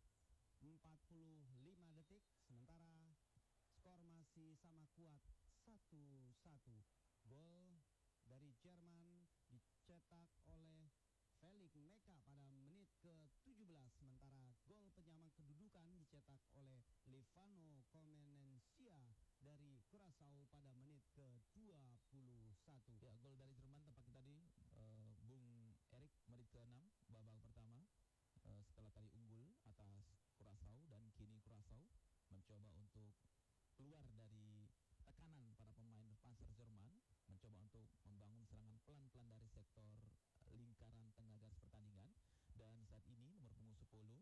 empat puluh lima detik, sementara skor masih sama kuat satu satu. Gol dari Jerman dicetak oleh Felix Meka pada menit ke tujuh belas, sementara gol penyama kedudukan dicetak oleh Livano Comenencia dari Curaçao pada menit ke dua puluh satu. Ya, gol dari Jerman tampaknya tadi uh, Bung Erik menit ke enam babak pertama. Uh, setelah tadi unggul atas Curaçao, dan kini Curaçao mencoba untuk keluar dari tekanan para pemain Panzer Jerman, mencoba untuk membangun serangan pelan-pelan dari sektor uh, lingkaran tengah garis pertandingan. Dan saat ini nomor punggung sepuluh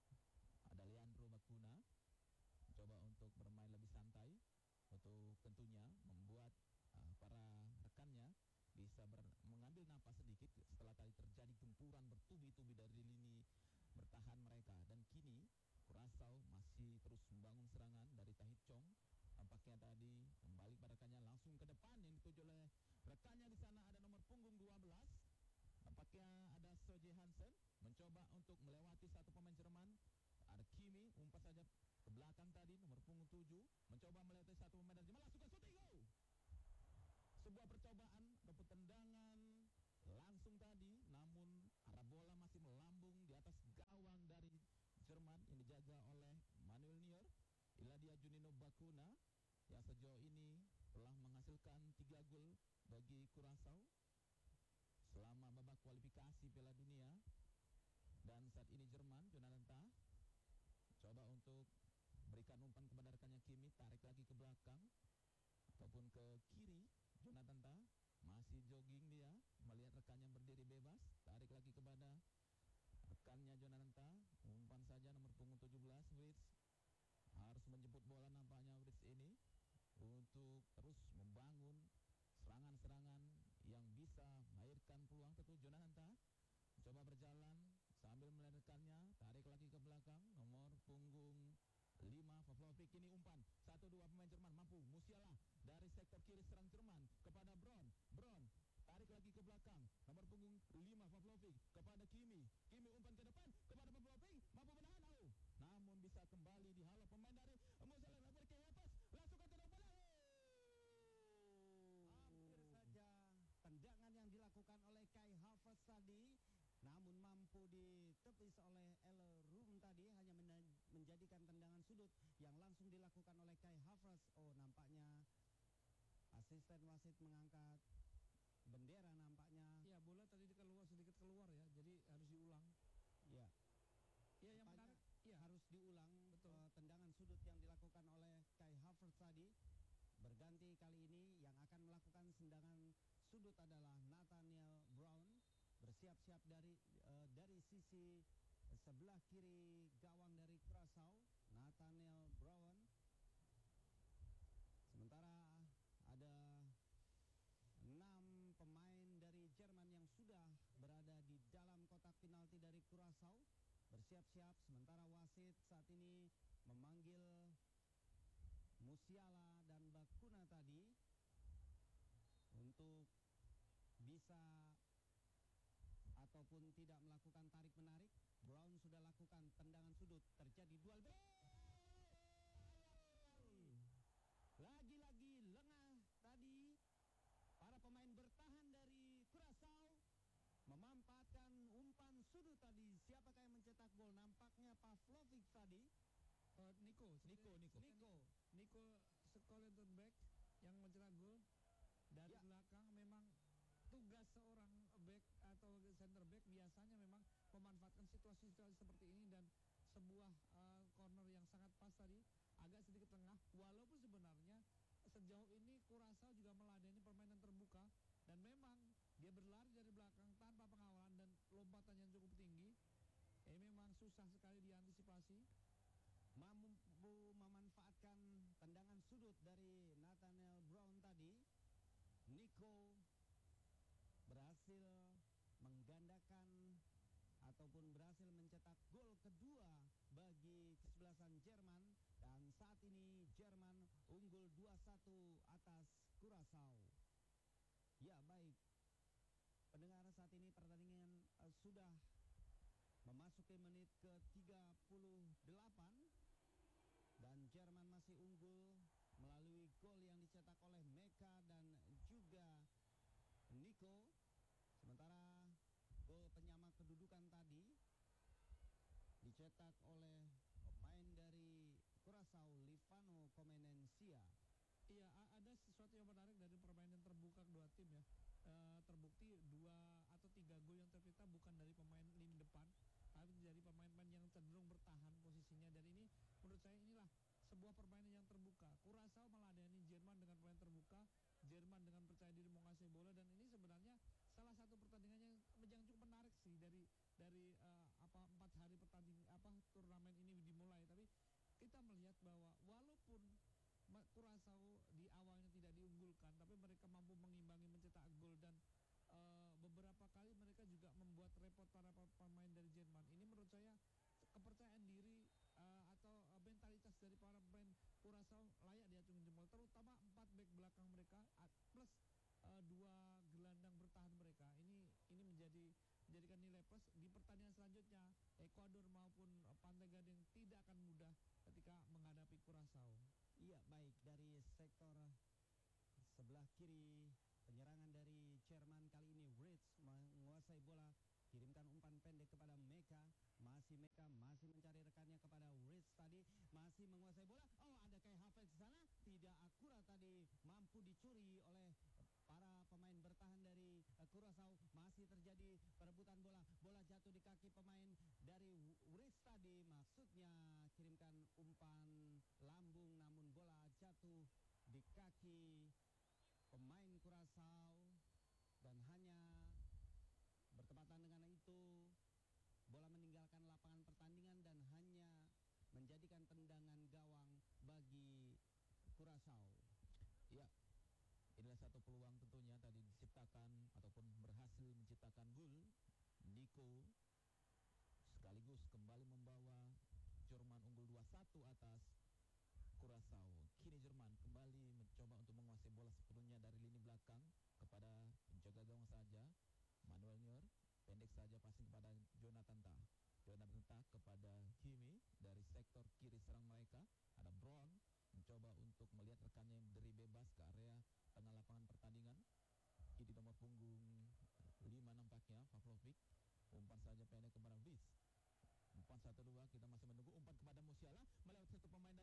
ada Leandro Bacuna mencoba untuk bermain lebih santai, untuk tentunya membuat uh, para rekannya bisa mengambil napas sedikit setelah tadi terjadi gempuran bertubi-tubi dari lini bertahan mereka. Dan kini Curaçao masih terus membangun serangan dari Tahith Chong. Tampaknya tadi kembali pada rekannya langsung ke depan yang dituju oleh rekannya. Di sana ada nomor punggung dua belas. Tampaknya ada Soje Hansen mencoba untuk melewati satu pemain Jerman. Ada Kimi umpan saja ke belakang tadi, nomor punggung tujuh mencoba melewati satu pemain dari Jerman, langsung ke shooting. Go! Sebuah percobaan ataupun tendangan langsung tadi, namun arah bola masih melambung di atas gawang dari Jerman yang dijaga oleh Manuel Neuer. Inilah dia Juninho Bacuna yang sejauh ini telah menghasilkan tiga gol bagi Curaçao selama babak kualifikasi Piala Dunia. Dan saat ini Jerman, Jonathan Tah coba untuk berikan umpan kepada rekannya Kimi, tarik lagi ke belakang ataupun ke kiri. Jonathan Tah masih jogging, dia melihat rekannya berdiri bebas, tarik lagi kepada rekannya Jonathan Tah, umpan saja nomor punggung tujuh belas Wits harus menjemput bola nampaknya Wits ini untuk terus membangun serangan-serangan yang bisa melahirkan peluang. Tentu Jonathan Tah coba berjalan sambil melihat rekannya, tarik lagi ke belakang nomor punggung lima Pavlovic. Ini umpan satu dua pemain Jerman mampu. Musiala dari sektor kiri serang Jerman kepada Bron. Bron tarik lagi ke belakang nomor punggung lima Pavlovic kepada Kimi. Kimi umpan ke depan kepada Pavlovic, mampu menahan. Oh, namun bisa kembali dihalau pemain dari Musiala. Langsung ke tendangan bola. Hampir saja tendangan yang dilakukan oleh Kai Havertz tadi, namun mampu ditepis oleh El Rum tadi, hanya menjadikan tendangan sudut sudut yang langsung dilakukan oleh Kai Havertz. Oh, nampaknya asisten wasit mengangkat bendera nampaknya. Ya, bola tadi keluar sedikit keluar ya, jadi harus diulang. Ya. Ya, yang Nampaknya menarik ya harus diulang. Betul. Uh, tendangan sudut yang dilakukan oleh Kai Havertz tadi. Berganti kali ini yang akan melakukan tendangan sudut adalah Nathaniel Brown. Bersiap-siap dari uh, dari sisi sebelah kiri gawang dari Curaçao, Nathaniel Brown. Sementara ada enam pemain dari Jerman yang sudah berada di dalam kotak penalti dari Curaçao bersiap-siap. Sementara wasit saat ini memanggil Musiala dan Bakuna tadi untuk bisa ataupun tidak melakukan tarik-menarik. Brown sudah lakukan tendangan sudut, terjadi duel bek. Lagi-lagi lengah tadi para pemain bertahan dari Curaçao memanfaatkan umpan sudut tadi. Siapakah yang mencetak gol? Nampaknya Pavlovic tadi. uh, Nico, Nico, Nico. Nico, Nico Scotland-Back yang mencetak gol dari Ya. belakang. Memang tugas seorang back atau center back biasanya memang memanfaatkan situasi-situasi seperti ini, dan sebuah uh, corner yang sangat pas tadi agak sedikit tengah, walaupun sebenarnya sejauh ini Curaçao juga meladeni permainan terbuka, dan memang dia berlari dari belakang tanpa pengawalan dan lompatan yang cukup tinggi. Eh memang susah sekali diantisipasi. Mampu memanfaatkan tendangan sudut dari Nathaniel Brown tadi. Nico berhasil menggandakan ataupun berhasil mencetak gol kedua bagi kesebelasan Jerman, dan saat ini Jerman unggul dua satu atas Curaçao. Ya, baik pendengar, saat ini pertandingan uh, sudah memasuki menit ke tiga puluh delapan dan Jerman masih unggul melalui gol yang dicetak oleh Meka dan juga Nico. Sementara gol penyama kedudukan tadi dicetak oleh pemain dari Curaçao, Livano Comenencia. Iya, ada sesuatu yang menarik dari permainan terbuka kedua tim ya. E, terbukti dua atau tiga gol yang tercipta bukan dari pemain lini depan, tapi dari pemain-pemain yang cenderung bertahan posisinya. Dan ini menurut saya inilah sebuah permainan yang terbuka. Curaçao meladeni Jerman dengan permainan terbuka, Jerman dengan percaya diri menguasai bola, dan ini sebenarnya salah satu pertandingan yang, yang cukup menarik sih dari dari uh, apa empat hari pertanding apa turnamen ini dimulai. Tapi kita melihat bahwa walaupun Curaçao di awalnya tidak diunggulkan, tapi mereka mampu mengimbangi, mencetak gol, dan uh, beberapa kali mereka juga membuat repot para pemain dari Jerman. Ini menurut saya kepercayaan diri uh, atau uh, mentalitas dari para pemain Curaçao layak diacungi jempol, terutama empat back belakang mereka plus uh, dua gelandang bertahan mereka. Ini ini menjadi menjadikan nilai plus di pertandingan selanjutnya. Ekuador maupun uh, Pantai Gading tidak akan mudah ketika menghadapi Curaçao. Iya, baik, dari sektor sebelah kiri penyerangan dari Jerman kali ini Ritz menguasai bola, kirimkan umpan pendek kepada Meka. Masih Meka masih mencari rekannya kepada Ritz tadi, masih menguasai bola. Oh, ada Kai Havertz di sana, tidak akurat tadi, mampu dicuri oleh para pemain bertahan dari uh, Curaçao. Masih terjadi perebutan bola, bola jatuh di kaki pemain dari Ritz tadi, maksudnya kirimkan umpan lambung, namun bola jatuh di kaki pemain Curaçao, dan hanya bertepatan dengan itu bola meninggalkan lapangan pertandingan dan hanya menjadikan tendangan gawang bagi Curaçao. Ya, inilah satu peluang tentunya tadi diciptakan ataupun berhasil menciptakan gol. Nico sekaligus kembali membawa Jerman unggul dua satu atas Curaçao. Kini Jerman kembali mencoba untuk menguasai bola sepenuhnya dari lini belakang kepada penjaga gawang saja, Manuel Neuer. Pendek saja passing kepada Jonathan Tah. Jonathan Tah kepada Kimi dari sektor kiri serang mereka. Ada Brown mencoba untuk melihat rekannya yang berdiri bebas ke area tengah lapangan pertandingan. Kini nomor punggung lima nampaknya Pavlovic. Umpan saja pendek kepada Viz. Umpan satu dua, kita masih menunggu umpan kepada Musiala melewati satu pemain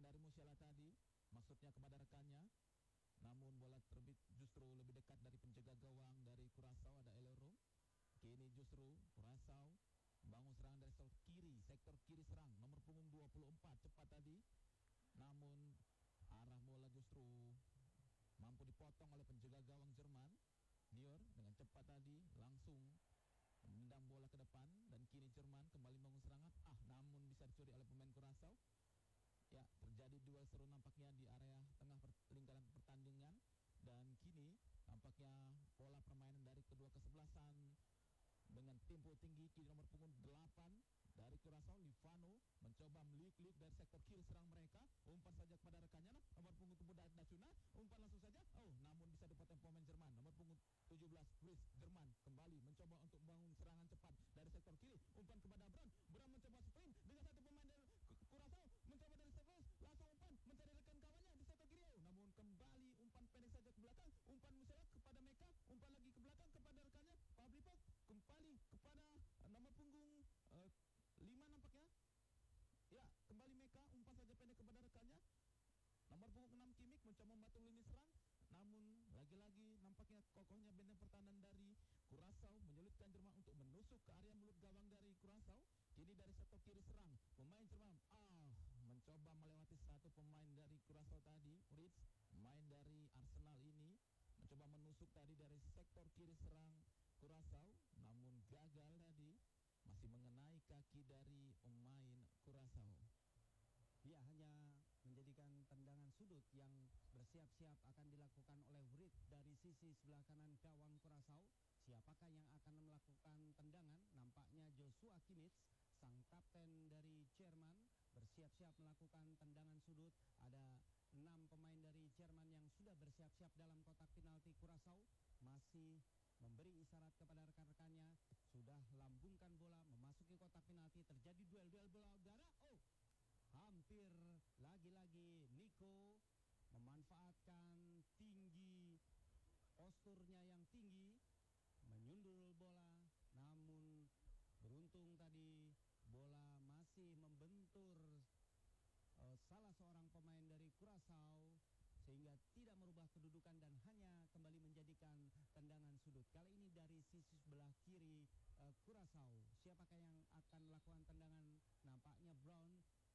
dari Musiala tadi, maksudnya kepada rekannya. Namun bola terbit justru lebih dekat dari penjaga gawang dari Curaçao, ada Elero. Kini justru Curaçao bangun serangan dari sektor kiri, sektor kiri serang nomor punggung dua puluh empat, cepat tadi. Namun arah bola justru mampu dipotong oleh penjaga gawang Jerman. Nior dengan cepat tadi langsung menendang bola ke depan, dan kini Jerman kembali bangun serangan. Ah, namun bisa dicuri oleh pemain Curaçao. Ya, terjadi duel seru nampaknya di area tengah per lingkaran pertandingan, dan kini nampaknya pola permainan dari kedua kesebelasan dengan tempo tinggi. Kini nomor punggung delapan dari Curaçao, Livano, mencoba meliuk-liuk dari sektor kiri serang mereka. Umpan saja kepada rekannya, nah, nomor punggung tujuh Dacuna, umpan langsung saja. Oh, namun bisa dipotong pemain Jerman. Nomor punggung tujuh belas Chris Jerman kembali mencoba untuk bangun serangan cepat dari sektor kiri. Umpan kepada Brown. Brown mencoba sprint dengan satu pemain dari Curaçao, mencoba dari servis, langsung umpan mencari rekan kawannya di sektor kiri. Oh, namun kembali umpan pendek saja ke belakang. Umpan Musiala kepada Meka, umpan lagi ke belakang kepada rekannya Fabri Pop, kembali kepada uh, nomor punggung uh, lima nampaknya. Ya, kembali Meka, umpan saja pendek kepada rekannya. Nomor punggung enam Kimik mencoba membantu lini serang, namun lagi-lagi nampaknya kokohnya benteng pertahanan dari Curaçao menyulitkan Jerman untuk menusuk ke area mulut gawang dari Curaçao. Kini dari sektor kiri serang pemain Jerman ah mencoba melewati satu pemain dari Curaçao tadi, Ritz, main dari Arsenal ini mencoba menusuk tadi dari sektor kiri serang Curaçao, namun gagal tadi, masih mengenai kaki dari pemain Curaçao. Ya, hanya menjadikan tendangan sudut yang bersiap-siap akan dilakukan oleh Writ dari sisi sebelah kanan gawang Curaçao. Siapakah yang akan melakukan tendangan? Nampaknya Joshua Kimmich, sang kapten dari Jerman, bersiap-siap melakukan tendangan sudut. Ada enam pemain dari Jerman yang sudah bersiap-siap dalam kotak penalti. Curaçao masih memberi isyarat kepada rekan-rekannya, sudah lambungkan bola memasuki kotak penalti. Terjadi duel-duel bola udara. Oh, hampir lagi-lagi Nico memanfaatkan tinggi, posturnya yang tinggi, menyundul bola, namun beruntung tadi bola masih membentur uh, salah seorang pemain dari Curaçao, sehingga tidak merubah kedudukan dan hanya kembali menjadikan tendangan sudut. Kali ini dari sisi sebelah kiri uh, Curaçao. Siapakah yang akan melakukan tendangan? Nampaknya Brown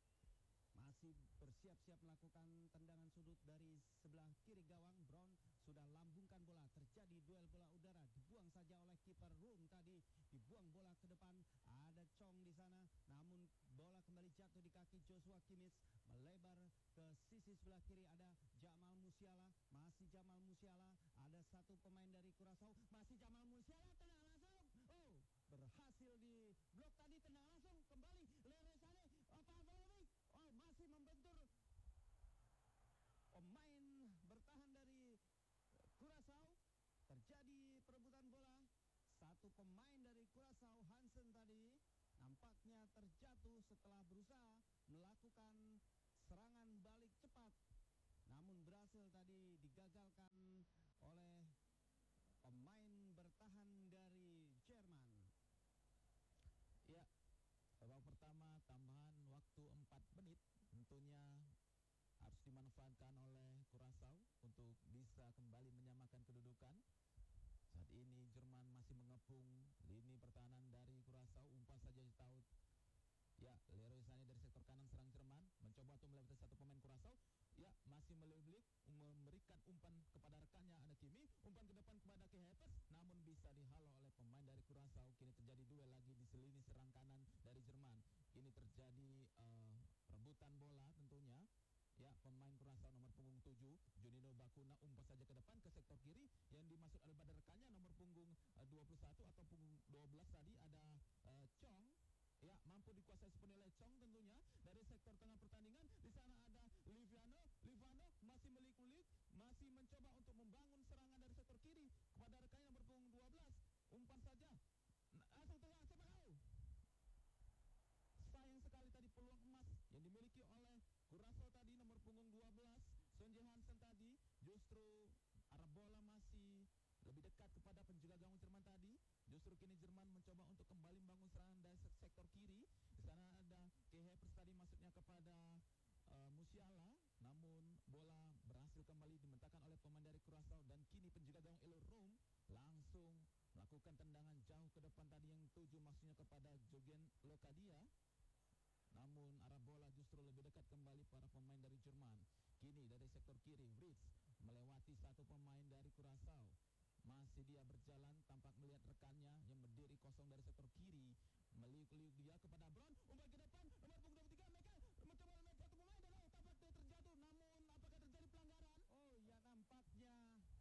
masih bersiap-siap melakukan tendangan sudut dari sebelah kiri gawang. Brown sudah lambungkan bola. Terjadi duel bola udara, dibuang saja oleh kiper Room tadi, dibuang bola ke depan. Ada Chong di sana, namun bola kembali jatuh di kaki Joshua Kimmich, melebar ke sisi sebelah kiri. Ada Jamal Musiala, masih Jamal Musiala. Ada satu pemain dari Curaçao, masih Jamal Musiala, tenang langsung. Oh, berhasil di blok tadi, tenang langsung kembali Leroy Sané, Pavlovic. Oh, masih membentur pemain bertahan dari Curaçao. Terjadi perebutan bola. Satu pemain dari Curaçao, Hansen tadi, nampaknya terjatuh setelah berusaha melakukan serangan balik cepat, namun berhasil tadi digagalkan oleh pemain bertahan dari Jerman. Ya, babak pertama tambahan waktu empat menit tentunya harus dimanfaatkan oleh Curaçao untuk bisa kembali menyamakan kedudukan. Saat ini Jerman masih mengepung lini pertahanan dari Curaçao. Umpan saja tahu. Ya, Leroy Sané dari sektor kanan serang Jerman mencoba untuk melewati satu pemain Curaçao. Ya, masih meliuk-liuk memberikan umpan kepada rekannya, ada Kimi, umpan ke depan kepada Kehepers, namun bisa dihalau oleh pemain dari Curaçao. Kini terjadi duel lagi di lini serang kanan dari Jerman. Ini terjadi uh, rebutan bola tentunya. Ya, pemain Curaçao nomor punggung tujuh Juninho Bakuna umpan saja ke depan ke sektor kiri yang dimaksud oleh pada rekannya nomor punggung uh, dua puluh satu atau punggung dua belas tadi, ada uh, Chong. Ya, mampu dikuasai sepenuhnya oleh Chong tentunya dari sektor tengah pertandingan. Di sana ada Livano, Livano masih melik-melik, masih mencoba untuk membangun serangan dari sektor kiri kepada rekannya nomor punggung dua belas. Umpan saja langsung tengah, siapa tahu. Sayang sekali tadi peluang emas yang dimiliki oleh Curaçao tadi, nomor punggung dua belas Sonje Hansen tadi, justru arah bola masih lebih dekat kepada penjaga gawang Jerman tadi. Justru kini Jerman mencoba untuk kembali membangun serangan dari sektor kiri. Di sana ada Kehepers tadi, maksudnya kepada uh, Musiala. Musiala, namun bola berhasil kembali dimentahkan oleh pemain dari Curaçao dan kini penjaga gawang Elo Rom langsung melakukan tendangan jauh ke depan tadi yang tuju maksudnya kepada Jogen Lokadia. Namun arah bola justru lebih dekat kembali para pemain dari Jerman. Kini dari sektor kiri Fritz melewati satu pemain dari Curaçao. Masih dia berjalan tampak melihat rekannya yang berdiri kosong dari sektor kiri. Meliuk-liuk dia kepada Brown, umpan ke depan, nomor punggung dua puluh tiga, mereka mencoba melihat satu pemain dan oh, tampak dia terjatuh. Namun apakah terjadi pelanggaran? Oh ya, nampaknya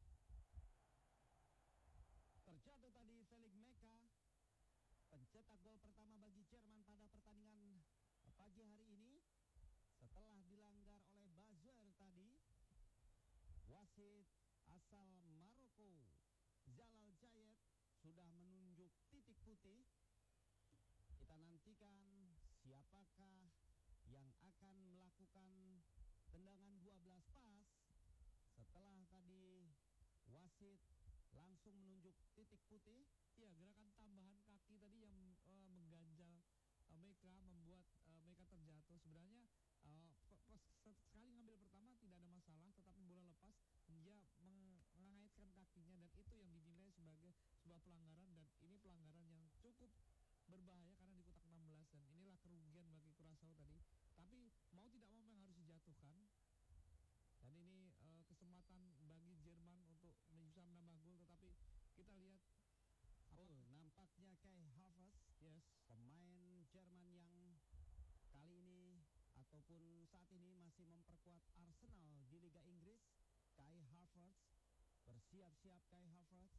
terjatuh tadi Felix Meka, pencetak gol pertama bagi Jerman pada pertandingan pagi hari ini. Setelah dilanggar oleh buzzer tadi, wasit asal Maroko Zalal Jayet sudah menunjuk titik putih. Kita nantikan siapakah yang akan melakukan tendangan dua belas pas setelah tadi wasit langsung menunjuk titik putih. Iya, gerakan tambahan kaki tadi yang uh, mengganjal uh, Meka membuat uh, Meka terjatuh. Sebenarnya uh, pas sekali ngambil pertama tidak ada masalah, tetapi bola lepas dia mengaitkan kakinya dan itu yang dinilai sebagai sebuah pelanggaran, dan ini pelanggaran yang cukup berbahaya karena di kotak enam belas, dan inilah kerugian bagi Curaçao tadi. Tapi mau tidak mau memang harus dijatuhkan. Dan ini uh, kesempatan bagi Jerman untuk bisa menambah gol, tetapi kita lihat Oh, nampaknya Kai Havertz, yes, pemain Jerman yang kali ini ataupun saat ini masih memperkuat Arsenal di Liga Inggris. Kai Havertz, bersiap-siap Kai Havertz.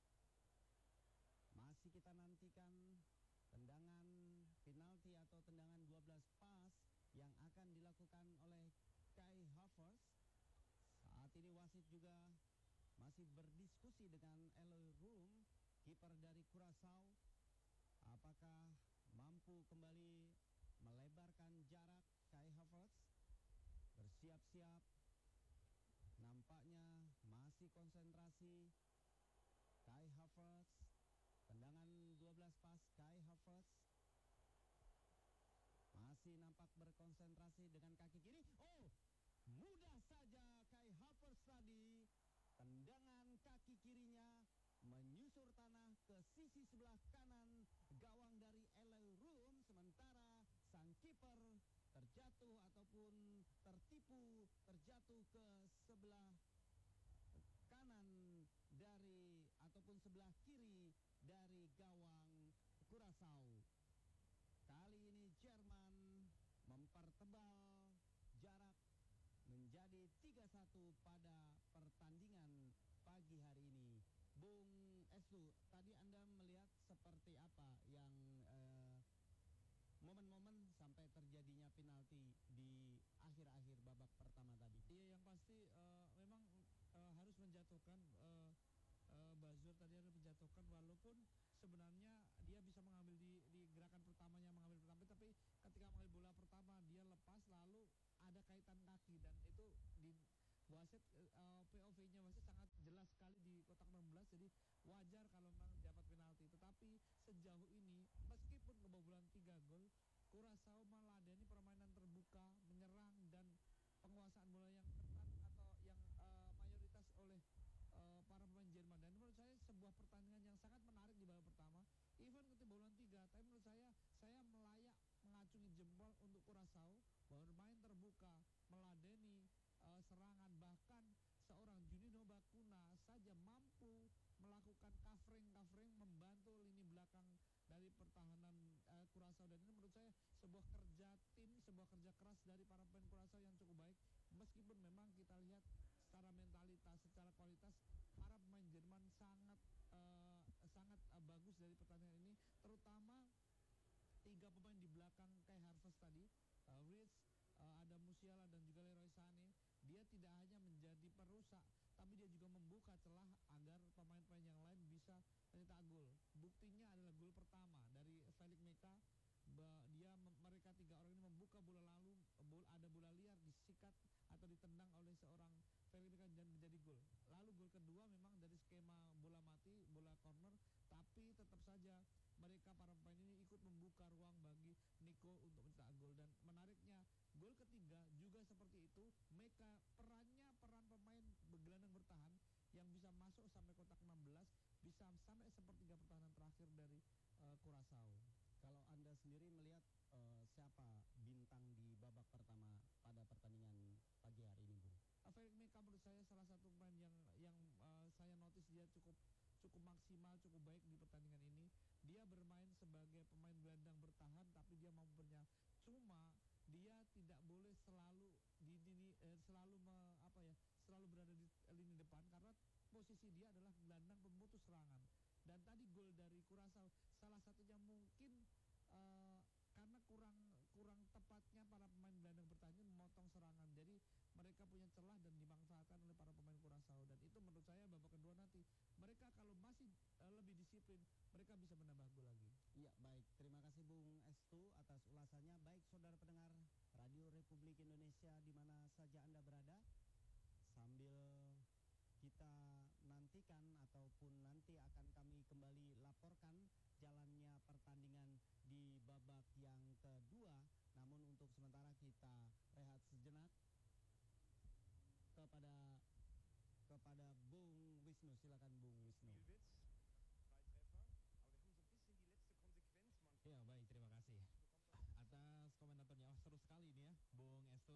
Masih kita nantikan tendangan penalti atau tendangan dua belas pas yang akan dilakukan oleh Kai Havertz. Saat ini wasit juga masih berdiskusi dengan Elo Rom, kiper dari Curaçao. Apakah mampu kembali melebarkan jarak? Kai Havertz bersiap-siap, nampaknya masih konsentrasi. Kai Havertz, tendangan dua belas pas Kai Havertz masih nampak berkonsentrasi dengan kaki kiri. Oh, mudah saja Kai Havertz tadi, tendangan kaki kirinya menyusur tanah ke sisi sebelah kanan gawang dari Elo Rom, sementara sang kiper terjatuh ataupun tertipu terjatuh ke sebelah kanan dari ataupun sebelah kiri dari gawang Curaçao. Kali ini Jerman mempertebal jarak menjadi tiga satu pada pertandingan pagi hari ini. Bung Estu, tadi Anda melihat seperti apa yang eh, momen-momen sampai terjadinya penalti di akhir-akhir babak pertama tadi? Iya, yang pasti uh, memang uh, harus menjatuhkan uh, uh, buzzer tadi harus menjatuhkan, walaupun sebenarnya dia bisa mengambil di, di gerakan pertamanya mengambil pertama, tapi ketika mengambil bola pertama dia lepas lalu ada kaitan kaki, dan itu di wasit uh, P O V-nya wasit sangat jelas sekali di kotak enam belas, jadi wajar kalau memang dapat penalti. Tetapi sejauh ini meskipun kebobolan tiga gol, Curaçao meladeni permainan terbuka, menyerang dan penguasaan bola yang ketat atau yang uh, mayoritas oleh uh, para pemain Jerman. Dan menurut saya sebuah pertandingan yang sangat menarik di babak pertama, even kebobolan tiga, tapi menurut saya saya melayak mengacungi jempol untuk Curaçao bahwa bermain terbuka, meladeni Uh, serangan, bahkan seorang Juninho Bakuna saja mampu melakukan covering-covering membantu lini belakang dari pertahanan uh, Curaçao, dan ini menurut saya sebuah kerja tim, sebuah kerja keras dari para pemain Curaçao yang cukup baik. Meskipun memang kita lihat secara mentalitas, secara kualitas para pemain Jerman sangat uh, sangat uh, bagus dari pertandingan ini, terutama tiga pemain di belakang Kai Havertz tadi, uh, Rich, uh, ada Musiala dan juga Leroy Sané. Dia tidak hanya menjadi perusak, tapi dia juga membuka celah agar pemain-pemain yang lain bisa mencetak gol. Buktinya adalah gol pertama dari Felix Meka. Dia mereka tiga orang ini membuka bola, lalu bola, ada bola liar disikat atau ditendang oleh seorang Felix Meka dan menjadi gol. Lalu gol kedua memang dari skema bola mati, bola corner, tapi tetap saja mereka para pemain ini ikut membuka ruang bagi Nico untuk mencetak gol. Dan menariknya gol ketiga juga seperti itu. mereka perannya peran pemain bergelandang bertahan yang bisa masuk sampai kotak enam belas, bisa sampai sepertiga pertahanan terakhir dari uh, Curaçao. Kalau Anda sendiri melihat uh, siapa bintang di babak pertama pada pertandingan pagi hari ini, Bung? Felix Meka menurut saya salah satu pemain yang yang uh, saya notice dia cukup cukup maksimal, cukup baik di pertandingan ini. Dia bermain sebagai pemain gelandang bertahan, tapi dia mampu bernya. Cuma dia tidak boleh selalu di lini eh, selalu me, apa ya selalu berada di lini depan, karena posisi dia adalah gelandang pemutus serangan. Dan tadi gol dari Curaçao salah satunya mungkin uh, karena kurang kurang tepatnya para pemain gelandang bertahan memotong serangan. Jadi mereka punya celah dan dimanfaatkan oleh para pemain Curaçao, dan itu menurut saya babak kedua nanti mereka kalau masih uh, lebih disiplin, mereka bisa menambah gol lagi. Iya, baik. Terima kasih Bung Estu atas ulasannya. Baik saudara pendengar Radio Republik Indonesia di mana saja Anda berada, sambil kita nantikan ataupun nanti akan kami kembali laporkan jalannya pertandingan di babak yang kedua. Namun untuk sementara kita rehat sejenak kepada kepada Bung Wisnu. Silakan Bung Wisnu. Ya baik, terima kasih atas komentatornya. Oh, seru sekali ini ya, Bung Estu.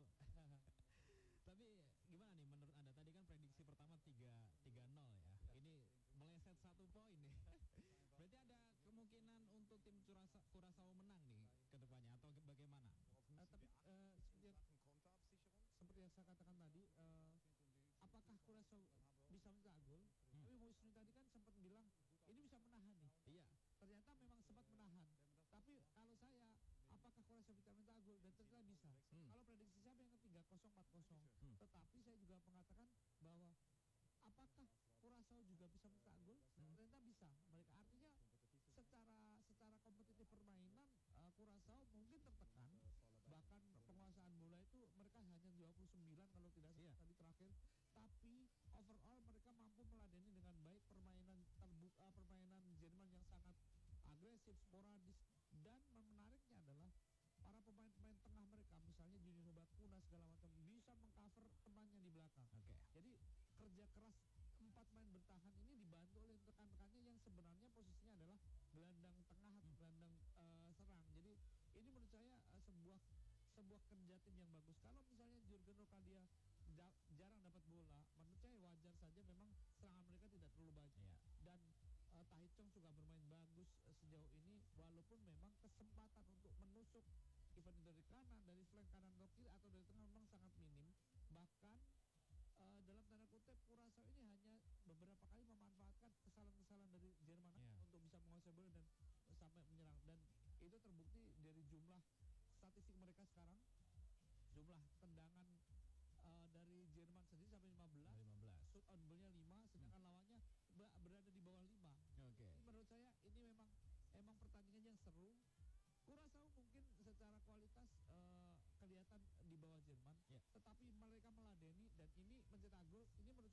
Tapi gimana nih menurut Anda? Tadi kan prediksi pertama tiga nol ya. Ini meleset satu poin nih. Berarti ada kemungkinan untuk tim Curaçao menang nih ke depannya atau bagaimana? Uh, tapi uh, seperti, yang, seperti yang saya katakan tadi, uh, apakah Curaçao bisa mencetak gol? Hmm. Tapi Bung Wisnu tadi kan sempat bilang ini bisa menahan nih. Iya. Ternyata memang sempat menahan. Tapi kalau saya, apakah Curaçao bisa mencetak gol? Dan ternyata bisa. Hmm. Kalau prediksi saya yang ketiga kosong empat kosong. Hmm. Tetapi saya juga mengatakan bahwa apakah Curaçao juga bisa mencetak gol? Dan hmm. ternyata bisa. Mereka artinya secara secara kompetitif permainan uh, Curaçao mungkin tertekan. Bahkan penguasaan bola itu mereka hanya dua puluh sembilan kalau tidak salah yeah. tadi terakhir. Tapi overall mereka mampu meladeni dengan baik permainan terbuka, permainan Jerman yang sangat agresif, sporadis, dan menariknya adalah para pemain-pemain tengah mereka, misalnya Junior Bakuna segala macam, bisa mengcover temannya di belakang. Okay. Jadi kerja keras empat pemain bertahan ini dibantu oleh rekan-rekannya yang sebenarnya posisinya adalah gelandang tengah atau hmm. gelandang uh, serang. Jadi ini menurut saya uh, sebuah sebuah kerja tim yang bagus. Kalau misalnya Jurgen Locadia ja- jarang dapat bola, menurut saya wajar saja, memang serangan mereka tidak terlalu banyak. Yeah. Dan uh, Tahith Chong juga bermain bagus uh, sejauh ini, walaupun memang kesempatan untuk menusuk event dari kanan, dari flank kanan atau kiri atau dari tengah memang sangat minim. Bahkan uh, dalam tanda kutip Curaçao ini hanya beberapa kali memanfaatkan kesalahan-kesalahan dari Jerman yeah. untuk bisa menguasai bola dan uh, sampai menyerang. Dan itu terbukti dari jumlah statistik mereka sekarang, jumlah tendangan uh, dari Jerman sendiri sampai lima belas, lima belas. Shoot on goalnya lima, sedangkan hmm. lawannya ber- berada di bawah lima. Okay. Menurut saya ini memang emang pertandingan yang seru. Curaçao mungkin secara kualitas uh, kelihatan di bawah Jerman, yeah. tetapi mereka meladeni dan ini mencetak gol. Ini menurut